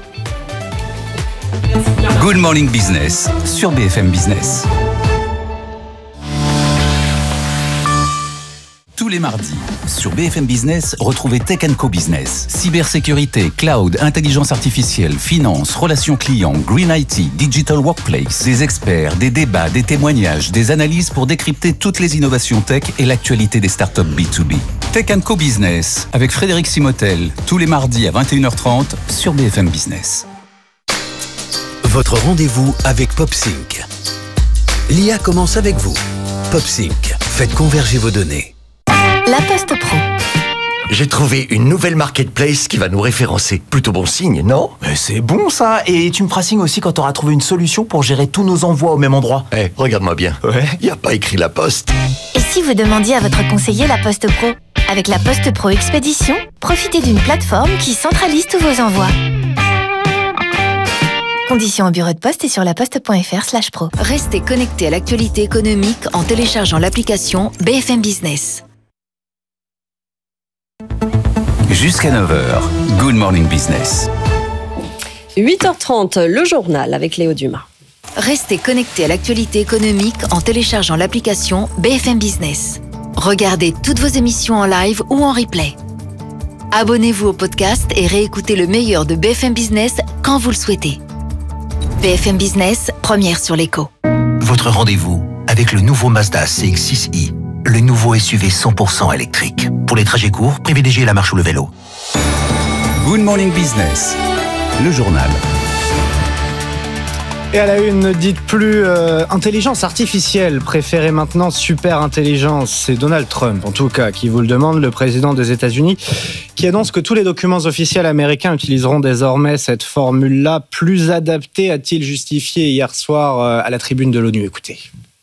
Good Morning Business sur BFM Business. Tous les mardis, sur BFM Business, retrouvez Tech & Co Business. Cybersécurité, cloud, intelligence artificielle, finance, relations clients, Green IT, Digital Workplace. Des experts, des débats, des témoignages, des analyses pour décrypter toutes les innovations tech et l'actualité des startups B2B. Tech & Co Business, avec Frédéric Simotel, tous les mardis à 21h30 sur BFM Business. Votre rendez-vous avec PopSync. L'IA commence avec vous. PopSync, faites converger vos données. La Poste Pro. J'ai trouvé une nouvelle marketplace qui va nous référencer. Plutôt bon signe, non? C'est bon ça. Et tu me feras signe aussi quand tu auras trouvé une solution pour gérer tous nos envois au même endroit. Regarde-moi bien. Ouais. Y a pas écrit La Poste. Et si vous demandiez à votre conseiller La Poste Pro? Avec la Poste Pro Expédition, profitez d'une plateforme qui centralise tous vos envois. Conditions au bureau de poste et sur laposte.fr/pro. Restez connectés à l'actualité économique en téléchargeant l'application BFM Business. Jusqu'à 9h, Good Morning Business. 8h30, le journal avec Léo Dumas. Restez connectés à l'actualité économique en téléchargeant l'application BFM Business. Regardez toutes vos émissions en live ou en replay. Abonnez-vous au podcast et réécoutez le meilleur de BFM Business quand vous le souhaitez. BFM Business, première sur l'écho. Votre rendez-vous avec le nouveau Mazda CX-6i, le nouveau SUV 100% électrique. Pour les trajets courts, privilégiez la marche ou le vélo. Good Morning Business, le journal. Et à la une, ne dites plus intelligence artificielle, préférez maintenant super intelligence. C'est Donald Trump, en tout cas, qui vous le demande, le président des États-Unis, qui annonce que tous les documents officiels américains utiliseront désormais cette formule-là. Plus adaptée, a-t-il justifié hier soir à la tribune de l'ONU. Écoutez.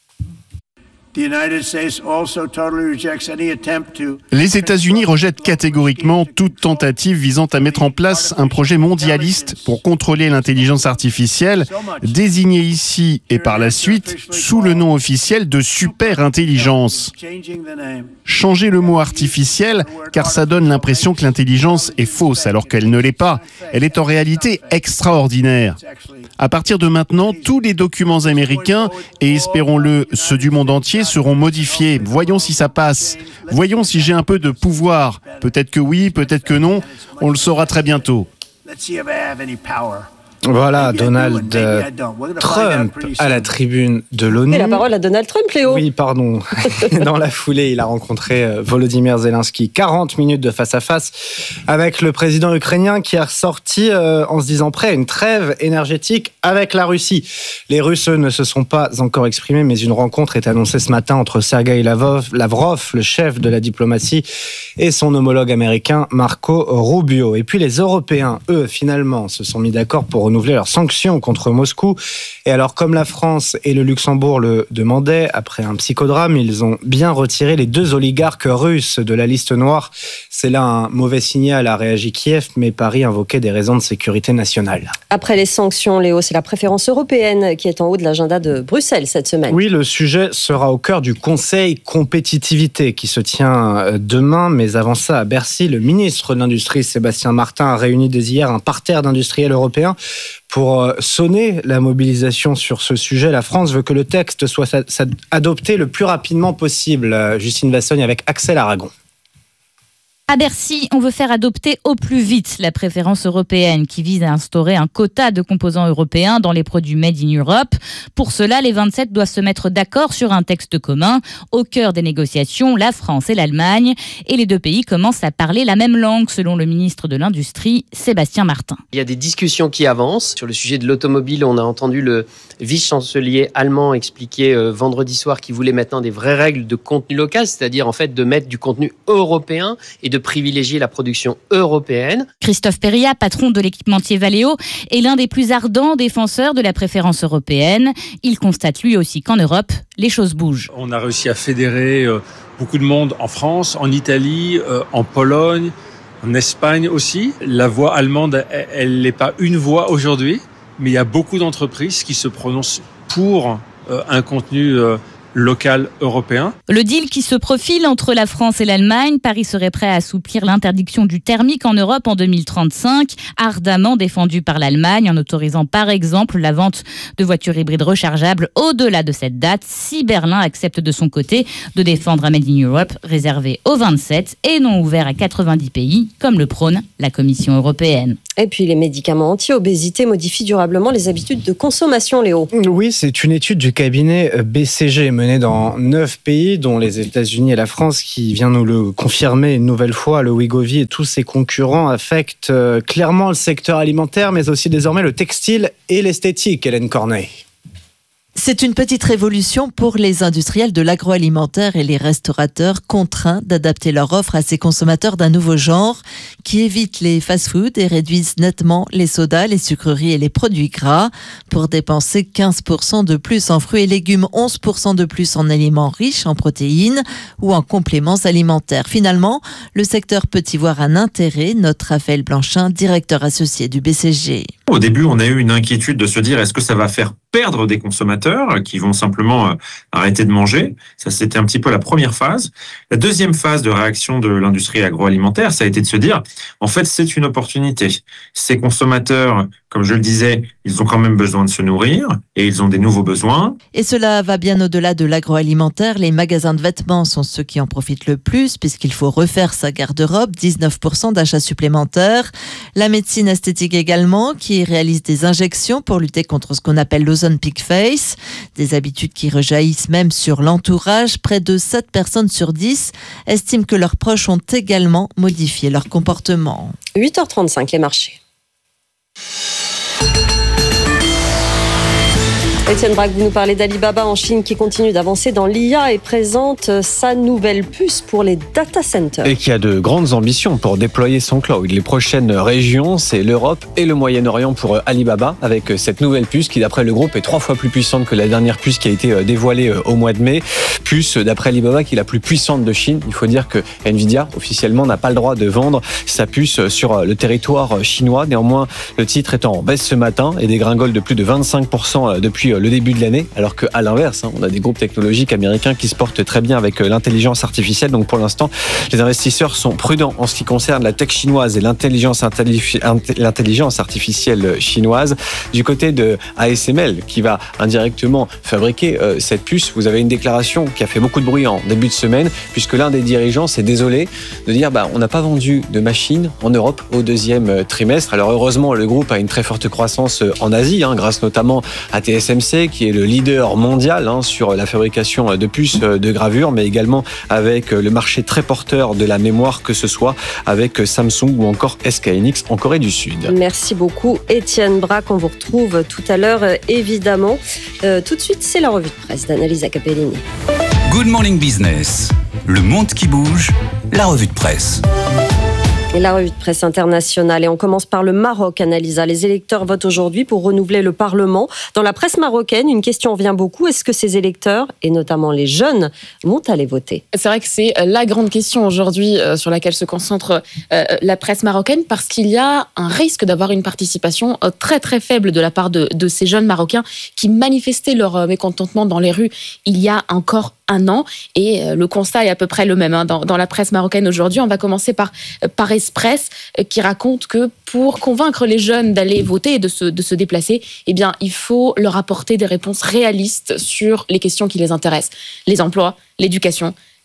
Les États-Unis rejettent catégoriquement toute tentative visant à mettre en place un projet mondialiste pour contrôler l'intelligence artificielle, désigné ici et par la suite sous le nom officiel de super-intelligence. Changez le mot artificiel car ça donne l'impression que l'intelligence est fausse alors qu'elle ne l'est pas. Elle est en réalité extraordinaire. À partir de maintenant, tous les documents américains, et espérons-le, ceux du monde entier, seront modifiés. Voyons si ça passe. Voyons si j'ai un peu de pouvoir. Peut-être que oui, peut-être que non. On le saura très bientôt. Voilà, Donald Trump à la tribune de l'ONU. Et la parole à Donald Trump, Léo. Oui, pardon. Dans la foulée, il a rencontré Volodymyr Zelensky. 40 minutes de face-à-face avec le président ukrainien qui est ressorti en se disant prêt à une trêve énergétique avec la Russie. Les Russes, eux, ne se sont pas encore exprimés, mais une rencontre est annoncée ce matin entre Sergei Lavrov, le chef de la diplomatie, et son homologue américain Marco Rubio. Et puis les Européens, eux, finalement, se sont mis d'accord pour renouveler leurs sanctions contre Moscou. Et alors, comme la France et le Luxembourg le demandaient, après un psychodrame, ils ont bien retiré les 2 oligarques russes de la liste noire. C'est là un mauvais signal, a réagi Kiev, mais Paris invoquait des raisons de sécurité nationale. Après les sanctions, Léo, c'est la préférence européenne qui est en haut de l'agenda de Bruxelles cette semaine. Oui, le sujet sera au cœur du Conseil compétitivité qui se tient demain. Mais avant ça, à Bercy, le ministre de l'Industrie, Sébastien Martin, a réuni dès hier un parterre d'industriels européens pour sonner la mobilisation sur ce sujet. La France veut que le texte soit adopté le plus rapidement possible. Justine Vassogne avec Axel Aragon. À Bercy, on veut faire adopter au plus vite la préférence européenne qui vise à instaurer un quota de composants européens dans les produits Made in Europe. Pour cela, les 27 doivent se mettre d'accord sur un texte commun. Au cœur des négociations, la France et l'Allemagne. Et les deux pays commencent à parler la même langue, selon le ministre de l'Industrie, Sébastien Martin. Il y a des discussions qui avancent. Sur le sujet de l'automobile, on a entendu le vice-chancelier allemand expliquer vendredi soir qu'il voulait maintenant des vraies règles de contenu local, c'est-à-dire en fait de mettre du contenu européen et de privilégier la production européenne. Christophe Périllat, patron de l'équipementier Valeo, est l'un des plus ardents défenseurs de la préférence européenne. Il constate lui aussi qu'en Europe, les choses bougent. On a réussi à fédérer beaucoup de monde en France, en Italie, en Pologne, en Espagne aussi. La voix allemande, elle n'est pas une voix aujourd'hui, mais il y a beaucoup d'entreprises qui se prononcent pour un contenu local européen. Le deal qui se profile entre la France et l'Allemagne, Paris serait prêt à assouplir l'interdiction du thermique en Europe en 2035, ardemment défendu par l'Allemagne en autorisant par exemple la vente de voitures hybrides rechargeables au-delà de cette date. Si Berlin accepte de son côté de défendre un Made in Europe réservé aux 27 et non ouvert à 90 pays, comme le prône la Commission européenne. Et puis les médicaments anti-obésité modifient durablement les habitudes de consommation, Léo. Oui, c'est une étude du cabinet BCG menée dans 9 pays, dont les États-Unis et la France, qui vient nous le confirmer une nouvelle fois. Le Wegovy et tous ses concurrents affectent clairement le secteur alimentaire, mais aussi désormais le textile et l'esthétique, Hélène Corneille. C'est une petite révolution pour les industriels de l'agroalimentaire et les restaurateurs contraints d'adapter leur offre à ces consommateurs d'un nouveau genre qui évitent les fast-foods et réduisent nettement les sodas, les sucreries et les produits gras pour dépenser 15% de plus en fruits et légumes, 11% de plus en aliments riches en protéines ou en compléments alimentaires. Finalement, le secteur peut y voir un intérêt, note Raphaël Blanchin, directeur associé du BCG. Au début, on a eu une inquiétude de se dire est-ce que ça va faire perdre des consommateurs qui vont simplement arrêter de manger. Ça, c'était un petit peu la première phase. La deuxième phase de réaction de l'industrie agroalimentaire, ça a été de se dire, en fait, c'est une opportunité. Ces consommateurs, comme je le disais, ils ont quand même besoin de se nourrir et ils ont des nouveaux besoins. Et cela va bien au-delà de l'agroalimentaire. Les magasins de vêtements sont ceux qui en profitent le plus puisqu'il faut refaire sa garde-robe, 19% d'achats supplémentaires. La médecine esthétique également, qui réalise des injections pour lutter contre ce qu'on appelle l'Ozempic Face, des habitudes qui rejaillissent même sur l'entourage. Près de 7 personnes sur 10 estiment que leurs proches ont également modifié leur comportement. 8h35, les marchés. Étienne Braque, vous nous parlez d'Alibaba en Chine qui continue d'avancer dans l'IA et présente sa nouvelle puce pour les data centers. Et qui a de grandes ambitions pour déployer son cloud. Les prochaines régions, c'est l'Europe et le Moyen-Orient pour Alibaba, avec cette nouvelle puce qui, d'après le groupe, est 3 fois plus puissante que la dernière puce qui a été dévoilée au mois de mai. Puce, d'après Alibaba, qui est la plus puissante de Chine. Il faut dire que Nvidia, officiellement, n'a pas le droit de vendre sa puce sur le territoire chinois. Néanmoins, le titre est en baisse ce matin et dégringole de plus de 25% depuis le début de l'année, alors qu'à l'inverse, on a des groupes technologiques américains qui se portent très bien avec l'intelligence artificielle. Donc pour l'instant, les investisseurs sont prudents en ce qui concerne la tech chinoise et l'intelligence artificielle chinoise. Du côté de ASML, qui va indirectement fabriquer cette puce, vous avez une déclaration qui a fait beaucoup de bruit en début de semaine, puisque l'un des dirigeants s'est désolé de dire on n'a pas vendu de machines en Europe au deuxième trimestre. Alors heureusement, le groupe a une très forte croissance en Asie, grâce notamment à TSMC, qui est le leader mondial sur la fabrication de puces de gravure, mais également avec le marché très porteur de la mémoire, que ce soit avec Samsung ou encore SK Hynix en Corée du Sud. Merci beaucoup Étienne Braque, on vous retrouve tout à l'heure évidemment. Tout de suite, c'est la revue de presse d'Annalisa Capellini. Good Morning Business, le monde qui bouge, la revue de presse. Et la revue de presse internationale. Et on commence par le Maroc, Annalisa. Les électeurs votent aujourd'hui pour renouveler le Parlement. Dans la presse marocaine, une question revient beaucoup. Est-ce que ces électeurs, et notamment les jeunes, vont aller voter ? C'est vrai que c'est la grande question aujourd'hui sur laquelle se concentre la presse marocaine, parce qu'il y a un risque d'avoir une participation très très faible de la part de ces jeunes Marocains qui manifestaient leur mécontentement dans les rues il y a encore un an. Et le constat est à peu près le même dans la presse marocaine aujourd'hui. On va commencer par Express qui raconte que pour convaincre les jeunes d'aller voter et de se déplacer, eh bien, il faut leur apporter des réponses réalistes sur les questions qui les intéressent. Les emplois, l'éducation,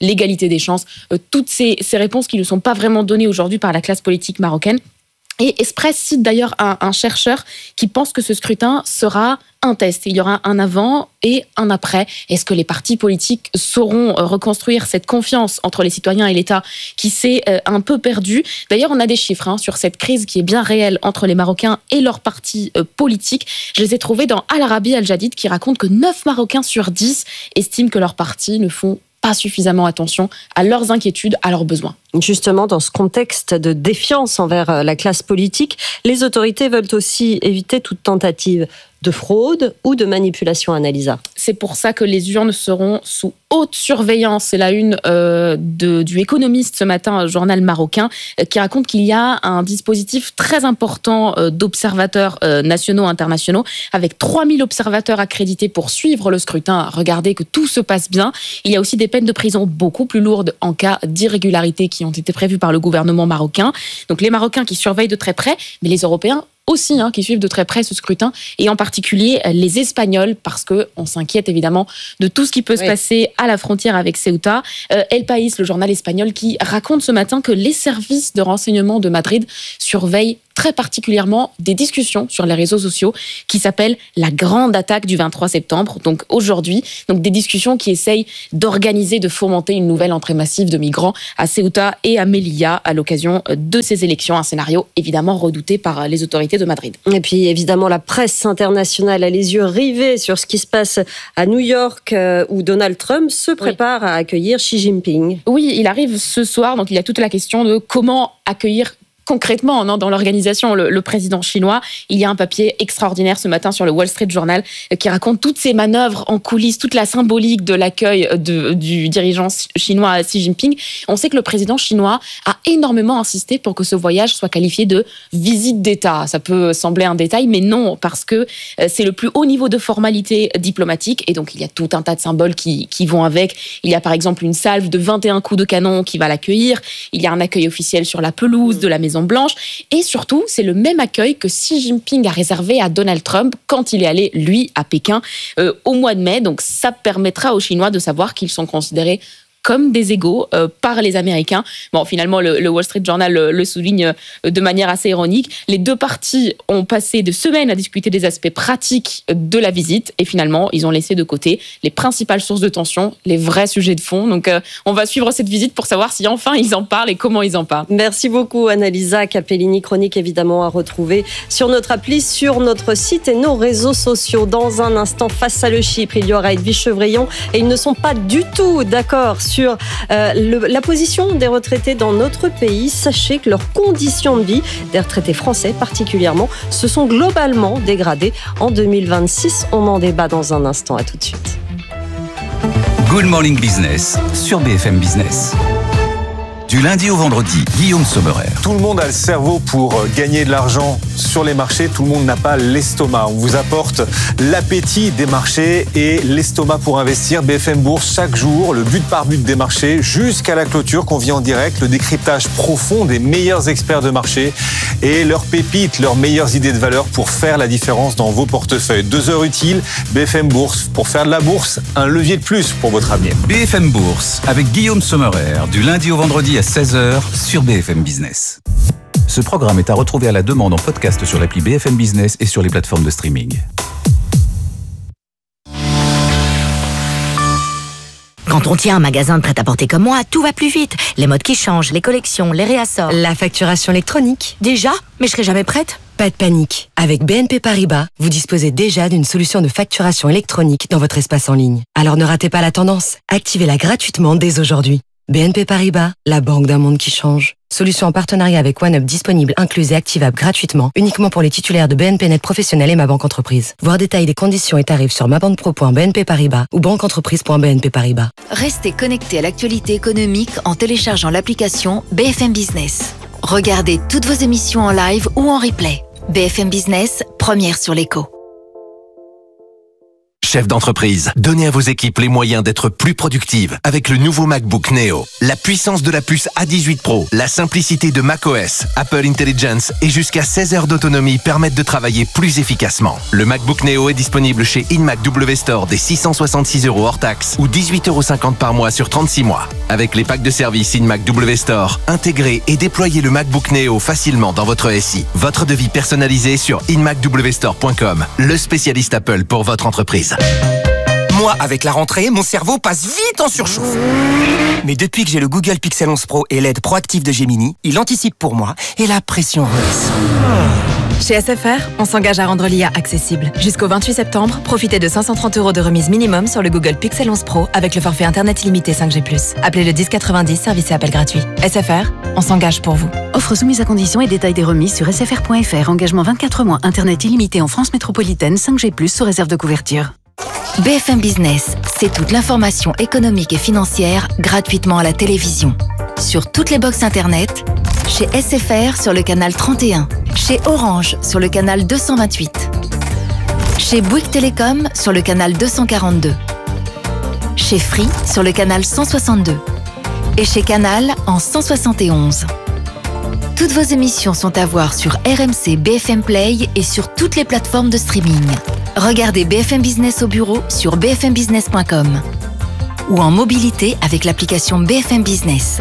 l'égalité des chances, toutes ces réponses qui ne sont pas vraiment données aujourd'hui par la classe politique marocaine. Et Express cite d'ailleurs un chercheur qui pense que ce scrutin sera un test. Il y aura un avant et un après. Est-ce que les partis politiques sauront reconstruire cette confiance entre les citoyens et l'État qui s'est un peu perdue? D'ailleurs, on a des chiffres sur cette crise qui est bien réelle entre les Marocains et leurs partis politiques. Je les ai trouvés dans Al Arabi Al Jadid qui raconte que 9 Marocains sur 10 estiment que leurs partis ne font pas suffisamment attention à leurs inquiétudes, à leurs besoins. Justement, dans ce contexte de défiance envers la classe politique, les autorités veulent aussi éviter toute tentative de fraude ou de manipulation, Annalisa. C'est pour ça que les urnes seront sous haute surveillance. C'est la une du Économiste ce matin, un journal marocain, qui raconte qu'il y a un dispositif très important d'observateurs nationaux et internationaux, avec 3000 observateurs accrédités pour suivre le scrutin, regarder que tout se passe bien. Il y a aussi des peines de prison beaucoup plus lourdes en cas d'irrégularité qui ont été prévues par le gouvernement marocain. Donc les Marocains qui surveillent de très près, mais les Européens aussi qui suivent de très près ce scrutin, et en particulier les Espagnols, parce qu'on s'inquiète évidemment de tout ce qui peut se passer à la frontière avec Ceuta. El País, le journal espagnol, qui raconte ce matin que les services de renseignement de Madrid surveillent très particulièrement des discussions sur les réseaux sociaux qui s'appellent la grande attaque du 23 septembre, donc aujourd'hui. Donc des discussions qui essayent d'organiser, de fomenter une nouvelle entrée massive de migrants à Ceuta et à Melilla à l'occasion de ces élections. Un scénario évidemment redouté par les autorités de Madrid. Et puis évidemment, la presse internationale a les yeux rivés sur ce qui se passe à New York où Donald Trump se prépare à accueillir Xi Jinping. Oui, il arrive ce soir, donc il y a toute la question de comment accueillir concrètement, dans l'organisation, le président chinois. Il y a un papier extraordinaire ce matin sur le Wall Street Journal qui raconte toutes ces manœuvres en coulisses, toute la symbolique de l'accueil du dirigeant chinois Xi Jinping. On sait que le président chinois a énormément insisté pour que ce voyage soit qualifié de visite d'État. Ça peut sembler un détail, mais non, parce que c'est le plus haut niveau de formalité diplomatique, et donc il y a tout un tas de symboles qui vont avec. Il y a par exemple une salve de 21 coups de canon qui va l'accueillir. Il y a un accueil officiel sur la pelouse de la Maison-Blanche, et surtout, c'est le même accueil que Xi Jinping a réservé à Donald Trump quand il est allé, lui, à Pékin au mois de mai. Donc ça permettra aux Chinois de savoir qu'ils sont considérés comme des égaux par les Américains. Bon, finalement, le Wall Street Journal le souligne de manière assez ironique. Les deux parties ont passé de semaines à discuter des aspects pratiques de la visite, et finalement, ils ont laissé de côté les principales sources de tension, les vrais sujets de fond. Donc, on va suivre cette visite pour savoir si enfin ils en parlent et comment ils en parlent. Merci beaucoup, Annalisa Capellini. Chronique évidemment à retrouver sur notre appli, sur notre site et nos réseaux sociaux. Dans un instant, face à le Chypre, il y aura Edwige Chevrillon, et ils ne sont pas du tout d'accord sur la position des retraités dans notre pays. Sachez que leurs conditions de vie, des retraités français particulièrement, se sont globalement dégradées en 2026. On en débat dans un instant. À tout de suite. Good Morning Business sur BFM Business. Du lundi au vendredi, Guillaume Sommerer. Tout le monde a le cerveau pour gagner de l'argent sur les marchés. Tout le monde n'a pas l'estomac. On vous apporte l'appétit des marchés et l'estomac pour investir. BFM Bourse, chaque jour, le but par but des marchés jusqu'à la clôture qu'on vit en direct. Le décryptage profond des meilleurs experts de marché et leurs pépites, leurs meilleures idées de valeur pour faire la différence dans vos portefeuilles. 2 heures utiles, BFM Bourse. Pour faire de la bourse, un levier de plus pour votre avenir. BFM Bourse avec Guillaume Sommerer, du lundi au vendredi à 16h sur BFM Business. Ce programme est à retrouver à la demande en podcast sur l'appli BFM Business et sur les plateformes de streaming. Quand on tient un magasin de prêt-à-porter comme moi, tout va plus vite. Les modes qui changent, les collections, les réassorts. La facturation électronique. Déjà ? Mais je serai jamais prête. Pas de panique. Avec BNP Paribas, vous disposez déjà d'une solution de facturation électronique dans votre espace en ligne. Alors ne ratez pas la tendance. Activez-la gratuitement dès aujourd'hui. BNP Paribas, la banque d'un monde qui change. Solution en partenariat avec OneUp disponible, incluse et activable gratuitement, uniquement pour les titulaires de BNP Net Professionnel et Ma Banque Entreprise. Voir détails des conditions et tarifs sur mabanquepro.bnp Paribas ou banqueentreprise.bnp Paribas. Restez connectés à l'actualité économique en téléchargeant l'application BFM Business. Regardez toutes vos émissions en live ou en replay. BFM Business, première sur l'écho. chef d'entreprise. Donnez à vos équipes les moyens d'être plus productives avec le nouveau MacBook Neo. La puissance de la puce A18 Pro, la simplicité de macOS, Apple Intelligence et jusqu'à 16 heures d'autonomie permettent de travailler plus efficacement. Le MacBook Neo est disponible chez InMac W Store dès 666 € hors taxe ou 18,50 € par mois sur 36 mois. Avec les packs de service InMac W Store, intégrez et déployez le MacBook Neo facilement dans votre SI. Votre devis personnalisé sur inmacwstore.com, le spécialiste Apple pour votre entreprise. Moi, avec la rentrée, mon cerveau passe vite en surchauffe. Mais depuis que j'ai le Google Pixel 11 Pro et l'aide proactive de Gemini, il anticipe pour moi et la pression redescend. Chez SFR, on s'engage à rendre l'IA accessible. Jusqu'au 28 septembre, profitez de 530 € de remise minimum sur le Google Pixel 11 Pro avec le forfait Internet illimité 5G+. Appelez le 1090, service et appel gratuit. SFR, on s'engage pour vous. Offre soumise à conditions et détails des remises sur sfr.fr. Engagement 24 mois, Internet illimité en France métropolitaine, 5G+, sous réserve de couverture. BFM Business, c'est toute l'information économique et financière gratuitement à la télévision. Sur toutes les box Internet, chez SFR sur le canal 31, chez Orange sur le canal 228, chez Bouygues Télécom sur le canal 242, chez Free sur le canal 162 et chez Canal en 171. Toutes vos émissions sont à voir sur RMC BFM Play et sur toutes les plateformes de streaming. Regardez BFM Business au bureau sur bfmbusiness.com ou en mobilité avec l'application BFM Business.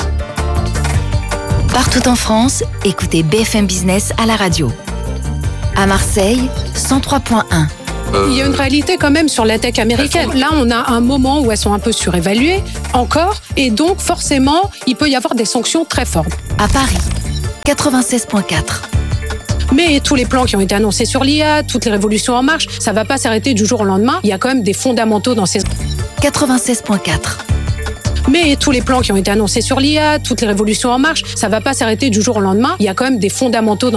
Partout en France, écoutez BFM Business à la radio. À Marseille, 103.1. Il y a une réalité quand même sur la tech américaine. Là, on a un moment où elles sont un peu surévaluées, encore, et donc forcément, il peut y avoir des sanctions très fortes. À Paris, 96.4. Mais tous les plans qui ont été annoncés sur l'IA, toutes les révolutions en marche, ça ne va pas s'arrêter du jour au lendemain. Il y a quand même des fondamentaux dans ces... 96.4. Mais tous les plans qui ont été annoncés sur l'IA, toutes les révolutions en marche, ça ne va pas s'arrêter du jour au lendemain. Il y a quand même des fondamentaux dans